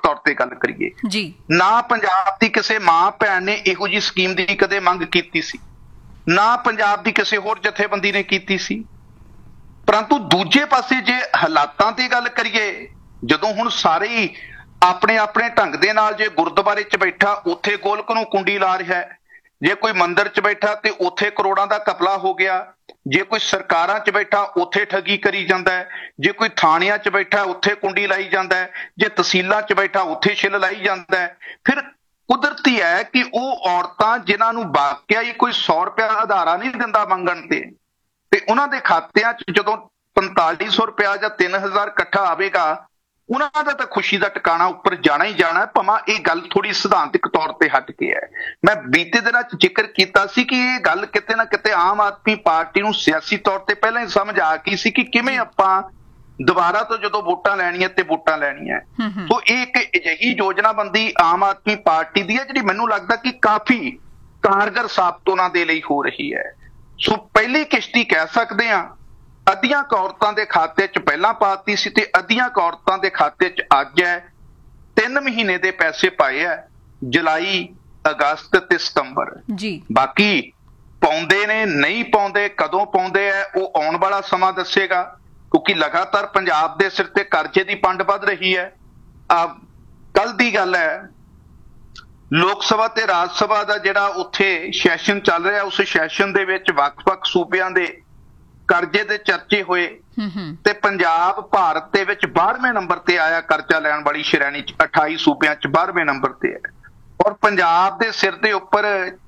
ਤੌਰ ਤੇ ਗੱਲ ਕਰੀਏ ਜੀ, ਨਾ ਪੰਜਾਬ ਦੀ ਕਿਸੇ ਮਾਂ ਭੈਣ ਨੇ ਇਹੋ ਜਿਹੀ ਸਕੀਮ ਦੀ ਕਦੇ ਮੰਗ ਕੀਤੀ ਸੀ, ਨਾ ਪੰਜਾਬ ਦੀ ਕਿਸੇ ਹੋਰ ਜਥੇਬੰਦੀ ਨੇ ਕੀਤੀ ਸੀ। ਪਰੰਤੂ ਦੂਜੇ ਪਾਸੇ ਜੇ ਹਾਲਾਤਾਂ ਦੀ ਗੱਲ ਕਰੀਏ, ਜਦੋਂ ਹੁਣ ਸਾਰੇ ਹੀ ਆਪਣੇ ਆਪਣੇ ਢੰਗ ਦੇ ਨਾਲ, ਜੇ ਗੁਰਦੁਆਰੇ 'ਚ ਬੈਠਾ ਉੱਥੇ ਗੋਲਕ ਨੂੰ ਕੁੰਡੀ ਲਾ ਰਿਹਾ ਹੈ, ਜੇ ਕੋਈ ਮੰਦਿਰ 'ਚ ਬੈਠਾ ਤੇ ਉੱਥੇ ਕਰੋੜਾਂ ਦਾ ਘਪਲਾ ਹੋ ਗਿਆ, ਜੇ ਕੋਈ ਸਰਕਾਰਾਂ 'ਚ ਬੈਠਾ ਉੱਥੇ ਠੱਗੀ ਕਰੀ ਜਾਂਦਾ ਹੈ, ਜੇ ਕੋਈ ਥਾਣਿਆਂ 'ਚ ਬੈਠਾ ਉੱਥੇ ਕੁੰਡੀ ਲਾਈ ਜਾਂਦਾ ਹੈ, ਜੇ ਤਹਿਸੀਲਾਂ 'ਚ ਬੈਠਾ ਉੱਥੇ ਛਿੱਲ ਲਾਈ ਜਾਂਦਾ ਹੈ। ਫਿਰ ਕੁਦਰਤੀ ਹੈ ਕਿ ਉਹ ਔਰਤਾਂ ਜਿਨ੍ਹਾਂ ਨੂੰ ਵਾਕਿਆ ਹੀ ਕੋਈ 100 ਰੁਪਇਆ ਆਧਾਰਾ ਨਹੀਂ ਦਿੰਦਾ ਮੰਗਣ ਤੇ ਉਹਨਾਂ ਦੇ ਖਾਤਿਆਂ 'ਚ ਜਦੋਂ 4500 ਰੁਪਇਆ ਜਾਂ 3000 ਇਕੱਠਾ ਆਵੇਗਾ, ਉਹਨਾਂ ਦਾ ਤਾਂ ਖੁਸ਼ੀ ਦਾ ਟਿਕਾਣਾ ਉੱਪਰ ਜਾਣਾ ਹੀ ਜਾਣਾ ਹੈ, ਭਾਵੇਂ ਇਹ ਗੱਲ ਥੋੜੀ ਸਿਧਾਂਤਿਕ ਤੌਰ ਤੇ ਹਟ ਕੇ ਹੈ। ਮੈਂ ਬੀਤੇ ਦਿਨਾਂ 'ਚ ਜ਼ਿਕਰ ਕੀਤਾ ਸੀ ਕਿ ਇਹ ਗੱਲ ਕਿਤੇ ਨਾ ਕਿਤੇ ਆਮ ਆਦਮੀ ਪਾਰਟੀ ਨੂੰ ਸਿਆਸੀ ਤੌਰ ਤੇ ਪਹਿਲਾਂ ਹੀ ਸਮਝ ਆ ਗਈ ਸੀ ਕਿ ਕਿਵੇਂ ਆਪਾਂ ਦੁਬਾਰਾ ਤੋਂ ਜਦੋਂ ਵੋਟਾਂ ਲੈਣੀਆਂ ਤੇ ਵੋਟਾਂ ਲੈਣੀਆਂ। ਸੋ ਇਹ ਇੱਕ ਅਜਿਹੀ ਯੋਜਨਾਬੰਦੀ ਆਮ ਆਦਮੀ ਪਾਰਟੀ ਦੀ ਹੈ ਜਿਹੜੀ ਮੈਨੂੰ ਲੱਗਦਾ ਕਿ ਕਾਫੀ ਕਾਰਗਰ ਸਾਬਤ ਉਹਨਾਂ ਦੇ ਲਈ ਹੋ ਰਹੀ ਹੈ। ਸੋ ਪਹਿਲੀ ਕਿਸ਼ਤੀ ਕਹਿ ਸਕਦੇ ਹਾਂ, ਅੱਧੀਆਂ ਔਰਤਾਂ ਦੇ ਖਾਤੇ 'ਚ ਪਹਿਲਾਂ ਪਾਤੀ ਸੀ ਤੇ ਅੱਧੀਆਂ ਔਰਤਾਂ ਦੇ ਖਾਤੇ 'ਚ ਅੱਜ ਹੈ। 3 ਮਹੀਨੇ ਦੇ ਪੈਸੇ ਪਾਏ ਹੈ, ਜੁਲਾਈ, ਅਗਸਤ ਤੇ ਸਤੰਬਰ। ਜੀ, ਬਾਕੀ ਪਾਉਂਦੇ ਨੇ ਨਹੀਂ ਪਾਉਂਦੇ, ਕਦੋਂ ਪਾਉਂਦੇ ਹੈ ਉਹ ਆਉਣ ਵਾਲਾ ਸਮਾਂ ਦੱਸੇਗਾ, ਕਿਉਂਕਿ ਲਗਾਤਾਰ ਪੰਜਾਬ ਦੇ ਸਿਰ ਤੇ ਕਰਜ਼ੇ ਦੀ ਪੰਡ ਵੱਧ ਰਹੀ ਹੈ। ਕੱਲ ਦੀ ਗੱਲ ਹੈ, ਲੋਕ ਸਭਾ ਤੇ ਰਾਜ ਸਭਾ ਦਾ ਜਿਹੜਾ ਉੱਥੇ ਸੈਸ਼ਨ ਚੱਲ ਰਿਹਾ, ਉਸ ਸੈਸ਼ਨ ਦੇ ਵਿੱਚ ਵੱਖ-ਵੱਖ ਸੂਬਿਆਂ ਦੇ ਕਰਜ਼ੇ ਦੇ ਚਰਚੇ ਹੋਏ ਤੇ ਪੰਜਾਬ ਭਾਰਤ ਦੇ ਵਿੱਚ 12ਵੇਂ ਨੰਬਰ ਤੇ ਆਇਆ ਕਰਜ਼ਾ ਲੈਣ ਵਾਲੀ ਸ਼੍ਰੇਣੀ 'ਚ। 28 ਸੂਬਿਆਂ 'ਚ 12ਵੇਂ ਨੰਬਰ ਤੇ ਹੈ ਔਰ ਪੰਜਾਬ ਦੇ ਸਿਰ ਦੇ ਉੱਪਰ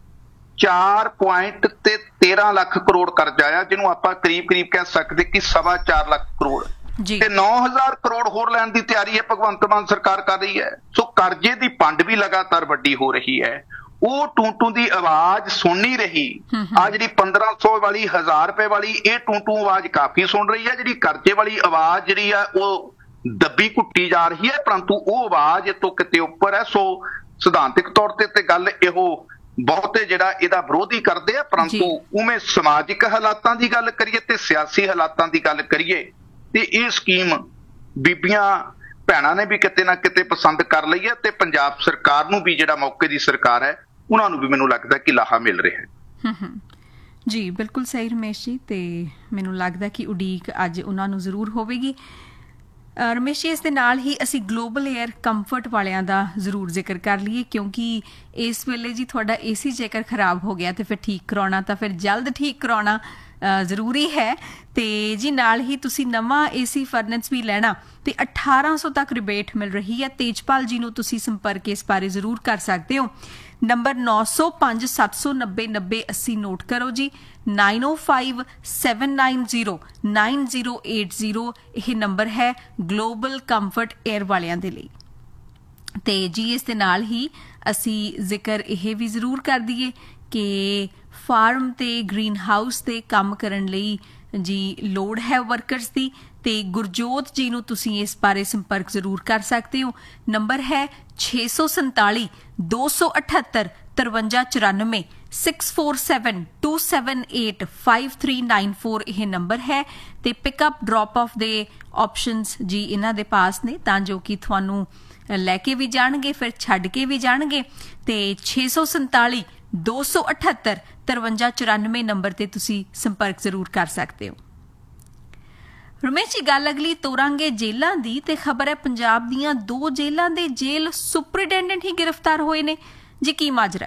4.13 ਲੱਖ ਕਰੋੜ ਕਰਜ਼ਾ ਆ, ਜਿਹਨੂੰ ਆਪਾਂ ਕਰੀਬ ਕਹਿ ਸਕਦੇ ਕਿ 4.25 ਲੱਖ ਕਰੋੜ ਤੇ 9000 ਕਰੋੜ ਹੋਰ ਲੈਣ ਦੀ ਤਿਆਰੀ ਹੈ ਭਗਵੰਤ ਮਾਨ ਸਰਕਾਰ ਕਰ ਰਹੀ ਹੈ। ਸੋ ਕਰਜ਼ੇ ਦੀ ਪੰਡ ਵੀ ਲਗਾਤਾਰ ਵੱਡੀ ਹੋ ਰਹੀ ਹੈ। ਉਹ ਟੂੰ ਦੀ ਆਵਾਜ਼ ਸੁਣ ਨਹੀਂ ਰਹੀ। ਆ ਜਿਹੜੀ 1500 ਵਾਲੀ, 1000 ਰੁਪਏ ਵਾਲੀ, ਇਹ ਟੂੰ ਆਵਾਜ਼ ਕਾਫੀ ਸੁਣ ਰਹੀ ਹੈ। ਜਿਹੜੀ ਕਰਜ਼ੇ ਵਾਲੀ ਆਵਾਜ਼ ਜਿਹੜੀ ਆ ਉਹ ਦੱਬੀ ਘੁੱਟੀ ਜਾ ਰਹੀ ਹੈ, ਪਰੰਤੂ ਉਹ ਆਵਾਜ਼ ਇਹ ਤੋਂ ਕਿਤੇ ਉੱਪਰ ਹੈ। ਸੋ ਸਿਧਾਂਤਿਕ ਤੌਰ ਤੇ ਗੱਲ ਇਹੋ ਬਹੁਤੇ ਜਿਹੜਾ ਇਹਦਾ ਵਿਰੋਧ ਹੀ ਕਰਦੇ ਆ, ਪਰੰਤੂ ਉਵੇਂ ਸਮਾਜਿਕ ਹਾਲਾਤਾਂ ਦੀ ਗੱਲ ਕਰੀਏ ਤੇ ਸਿਆਸੀ ਹਾਲਾਤਾਂ ਦੀ ਗੱਲ ਕਰੀਏ ਤੇ ਇਹ ਸਕੀਮ ਬੀਬੀਆਂ ਭੈਣਾਂ ਨੇ ਵੀ ਕਿਤੇ ਨਾ ਕਿਤੇ ਪਸੰਦ ਕਰ ਲਈ ਹੈ ਤੇ ਪੰਜਾਬ ਸਰਕਾਰ ਨੂੰ ਵੀ, ਜਿਹੜਾ ਮੌਕੇ ਦੀ ਸਰਕਾਰ ਹੈ, ਉਹਨਾਂ ਨੂੰ ਵੀ ਮੈਨੂੰ ਲੱਗਦਾ ਕਿ ਲਾਹਾ ਮਿਲ ਰਿਹਾ ਹੈ। ਜੀ, ਬਿਲਕੁਲ ਸਹੀ ਰਮੇਸ਼ ਜੀ, ਤੇ ਮੈਨੂੰ ਲੱਗਦਾ ਕਿ ਉਡੀਕ ਅੱਜ ਉਹਨਾਂ ਨੂੰ ਜ਼ਰੂਰ ਹੋਵੇਗੀ। ਰਮੇਸ਼ ਜੀ, ਇਸ ਦੇ ਨਾਲ ਹੀ ਅਸੀਂ ਗਲੋਬਲ ਏਅਰ ਕੰਫਰਟ ਵਾਲਿਆਂ ਦਾ ਜ਼ਰੂਰ ਜ਼ਿਕਰ ਕਰ ਲਈਏ, ਕਿਉਂਕਿ ਇਸ ਵੇਲੇ ਜੀ ਤੁਹਾਡਾ ਏਸੀ ਜੇਕਰ ਖਰਾਬ ਹੋ ਗਿਆ ਤੇ ਫਿਰ ਠੀਕ ਕਰਾਉਣਾ, ਤਾਂ ਫਿਰ ਜਲਦ ਠੀਕ ਕਰਾਉਣਾ ਜ਼ਰੂਰੀ ਹੈ। ਤੇ ਜੀ ਨਾਲ ਹੀ ਤੁਸੀਂ ਨਵਾਂ ਏਸੀ ਫਰਨੈਸ ਵੀ ਲੈਣਾ ਤੇ 1800 ਤੱਕ ਰਿਬੇਟ ਮਿਲ ਰਹੀ ਹੈ। ਤੇਜਪਾਲ ਜੀ ਨੂੰ ਤੁਸੀਂ ਸੰਪਰਕ ਇਸ ਬਾਰੇ ਜ਼ਰੂਰ ਕਰ ਸਕਦੇ ਹੋ। ਨੰਬਰ 9057909080 ਨੋਟ ਕਰੋ ਜੀ। 9057909080 ਇਹ ਨੰਬਰ ਹੈ ਗਲੋਬਲ ਕੰਫਰਟ ਏਅਰ ਵਾਲਿਆਂ ਦੇ ਲਈ। ਤੇ ਜੀ ਇਸ ਦੇ ਨਾਲ ਹੀ ਅਸੀਂ ਜ਼ਿਕਰ ਇਹ ਵੀ ਜ਼ਰੂਰ ਕਰ ਦਈਏ ਕਿ ਫਾਰਮ ਤੇ ਗ੍ਰੀਨ ਹਾਊਸ ਤੇ ਕੰਮ ਕਰਨ ਲਈ ਜੀ ਲੋੜ ਹੈ ਵਰਕਰਸ ਦੀ, ਤੇ ਗੁਰਜੋਤ ਜੀ ਨੂੰ ਤੁਸੀਂ ਇਸ ਬਾਰੇ ਸੰਪਰਕ ਜ਼ਰੂਰ ਕਰ ਸਕਦੇ ਹੋ। ਨੰਬਰ ਹੈ 647 278 5394 647278 5394 ਇਹ ਨੰਬਰ ਹੈ। ਤੇ ਪਿਕਅਪ ਡ੍ਰੌਪ ਆਫ ਦੇ ਆਪਸ਼ਨਸ ਜੀ ਇਹਨਾਂ ਦੇ ਪਾਸ ਨੇ, ਤਾਂ ਜੋ ਕਿ ਤੁਹਾਨੂੰ ਲੈ ਕੇ ਵੀ ਜਾਣਗੇ ਫਿਰ ਛੱਡ ਕੇ ਵੀ ਜਾਣਗੇ। ਤੇ 647 278 5394 ਨੰਬਰ ਤੇ ਤੁਸੀਂ ਸੰਪਰਕ ਜ਼ਰੂਰ ਕਰ ਸਕਦੇ ਹੋ। ਰਮੇਸ਼ ਜੀ, ਗੱਲ ਅਗਲੀ ਤੋਰਾਂਗੇ ਜੇਲਾਂ ਦੀ, ਤੇ ਖਬਰ ਹੈ ਪੰਜਾਬ ਦੀਆਂ 2 ਜੇਲਾਂ ਦੇ ਜੇਲ੍ਹ ਸੁਪਰਡੈਂਟੈਂਟ ਹੀ ਗ੍ਰਿਫਤਾਰ ਹੋਏ ਨੇ ਜੀ। ਕੀ ਮਾਜਰਾ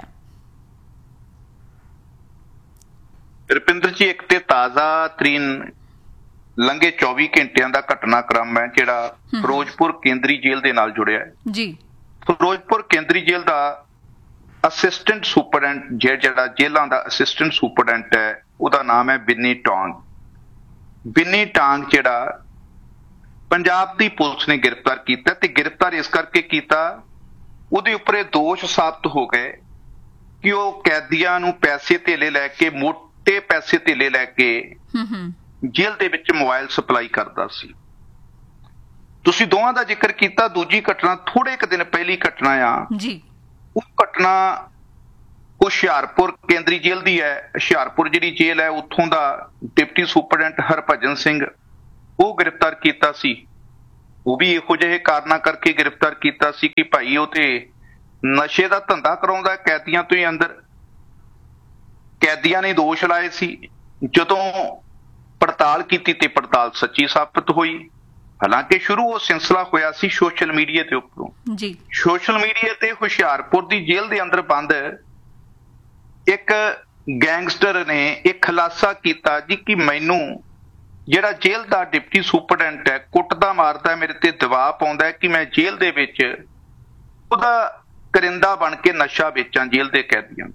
ਰੁਪਿੰਦਰ ਜੀ? ਇੱਕ ਤੇ ਤਾਜ਼ਾ ਤਰੀਨ ਲੰਘੇ 24 ਘੰਟਿਆਂ ਦਾ ਘਟਨਾਕ੍ਰਮ ਹੈ ਜਿਹੜਾ ਫਿਰੋਜ਼ਪੁਰ ਕੇਂਦਰੀ ਜੇਲ੍ਹ ਦੇ ਨਾਲ ਜੁੜਿਆ ਹੈ ਜੀ। ਫਿਰੋਜ਼ਪੁਰ ਕੇਂਦਰੀ ਜੇਲ੍ਹ ਦਾ ਅਸਿਸਟੈਂਟ ਸੁਪਰਡੈਂਟ, ਜਿਹੜਾ ਜੇਲ੍ਹਾਂ ਦਾ ਅਸਿਸਟੈਂਟ ਸੁਪਰਡੈਂਟ ਹੈ, ਉਹਦਾ ਨਾਮ ਹੈ ਬਿੰਨੀ ਟਾਂਗ। ਬਿੰਨੀ ਟਾਂਗ ਜਿਹੜਾ ਪੰਜਾਬ ਦੀ ਪੁਲਿਸ ਨੇ ਗ੍ਰਿਫਤਾਰ ਕੀਤਾ, ਤੇ ਗ੍ਰਿਫਤਾਰ ਇਸ ਕਰਕੇ ਕੀਤਾ, ਉਹਦੇ ਉੱਪਰ ਇਹ ਦੋਸ਼ ਸਾਬਤ ਹੋ ਗਏ ਕਿ ਉਹ ਕੈਦੀਆਂ ਨੂੰ ਪੈਸੇ ਧੇਲੇ ਲੈ ਕੇ, ਮੋਟੇ ਪੈਸੇ ਧੇਲੇ ਲੈ ਕੇ ਜੇਲ੍ਹ ਦੇ ਵਿੱਚ ਮੋਬਾਈਲ ਸਪਲਾਈ ਕਰਦਾ ਸੀ। ਤੁਸੀਂ ਦੋਵਾਂ ਦਾ ਜ਼ਿਕਰ ਕੀਤਾ। ਦੂਜੀ ਘਟਨਾ ਥੋੜੇ ਕੁ ਦਿਨ ਪਹਿਲੀ ਘਟਨਾ ਆ ਜੀ। ਉਹ ਘਟਨਾ ਹੁਸ਼ਿਆਰਪੁਰ ਕੇਂਦਰੀ ਜੇਲ੍ਹ ਦੀ ਹੈ। ਹੁਸ਼ਿਆਰਪੁਰ ਜਿਹੜੀ ਜੇਲ੍ਹ ਹੈ, ਉੱਥੋਂ ਦਾ ਡਿਪਟੀ ਸੁਪਰਡੈਂਟ ਹਰਭਜਨ ਸਿੰਘ, ਉਹ ਗ੍ਰਿਫਤਾਰ ਕੀਤਾ ਸੀ। ਉਹ ਵੀ ਇਹੋ ਜਿਹੇ ਕਾਰਨਾਂ ਕਰਕੇ ਗ੍ਰਿਫਤਾਰ ਕੀਤਾ ਸੀ ਕਿ ਭਾਈ ਉਹ ਤੇ ਨਸ਼ੇ ਦਾ ਧੰਦਾ ਕਰਾਉਂਦਾ ਕੈਦੀਆਂ ਤੋਂ ਹੀ ਅੰਦਰ। ਕੈਦੀਆਂ ਨੇ ਦੋਸ਼ ਲਾਏ ਸੀ, ਜਦੋਂ ਪੜਤਾਲ ਕੀਤੀ ਤੇ ਪੜਤਾਲ ਸੱਚੀ ਸਾਬਤ ਹੋਈ। ਹਾਲਾਂਕਿ ਸ਼ੁਰੂ ਉਹ ਸਿਲਸਿਲਾ ਹੋਇਆ ਸੀ ਸੋਸ਼ਲ ਮੀਡੀਆ ਦੇ ਉੱਪਰੋਂ ਜੀ। ਸੋਸ਼ਲ ਮੀਡੀਆ ਤੇ ਹੁਸ਼ਿਆਰਪੁਰ ਦੀ ਜੇਲ੍ਹ ਦੇ ਅੰਦਰ ਬੰਦ ਇੱਕ ਗੈਂਗਸਟਰ ਨੇ ਇਹ ਖੁਲਾਸਾ ਕੀਤਾ ਜੀ ਕਿ ਮੈਨੂੰ ਜਿਹੜਾ ਜੇਲ੍ਹ ਦਾ ਡਿਪਟੀ ਸੁਪਰਡੈਂਟ ਹੈ ਕੁੱਟਦਾ ਮਾਰਦਾ, ਮੇਰੇ ਤੇ ਦਬਾਅ ਪਾਉਂਦਾ ਕਿ ਮੈਂ ਜੇਲ੍ਹ ਦੇ ਵਿੱਚ ਉਹਦਾ ਕਰਿੰਦਾ ਬਣ ਕੇ ਨਸ਼ਾ ਵੇਚਾਂ ਜੇਲ੍ਹ ਦੇ ਕੈਦੀਆਂ।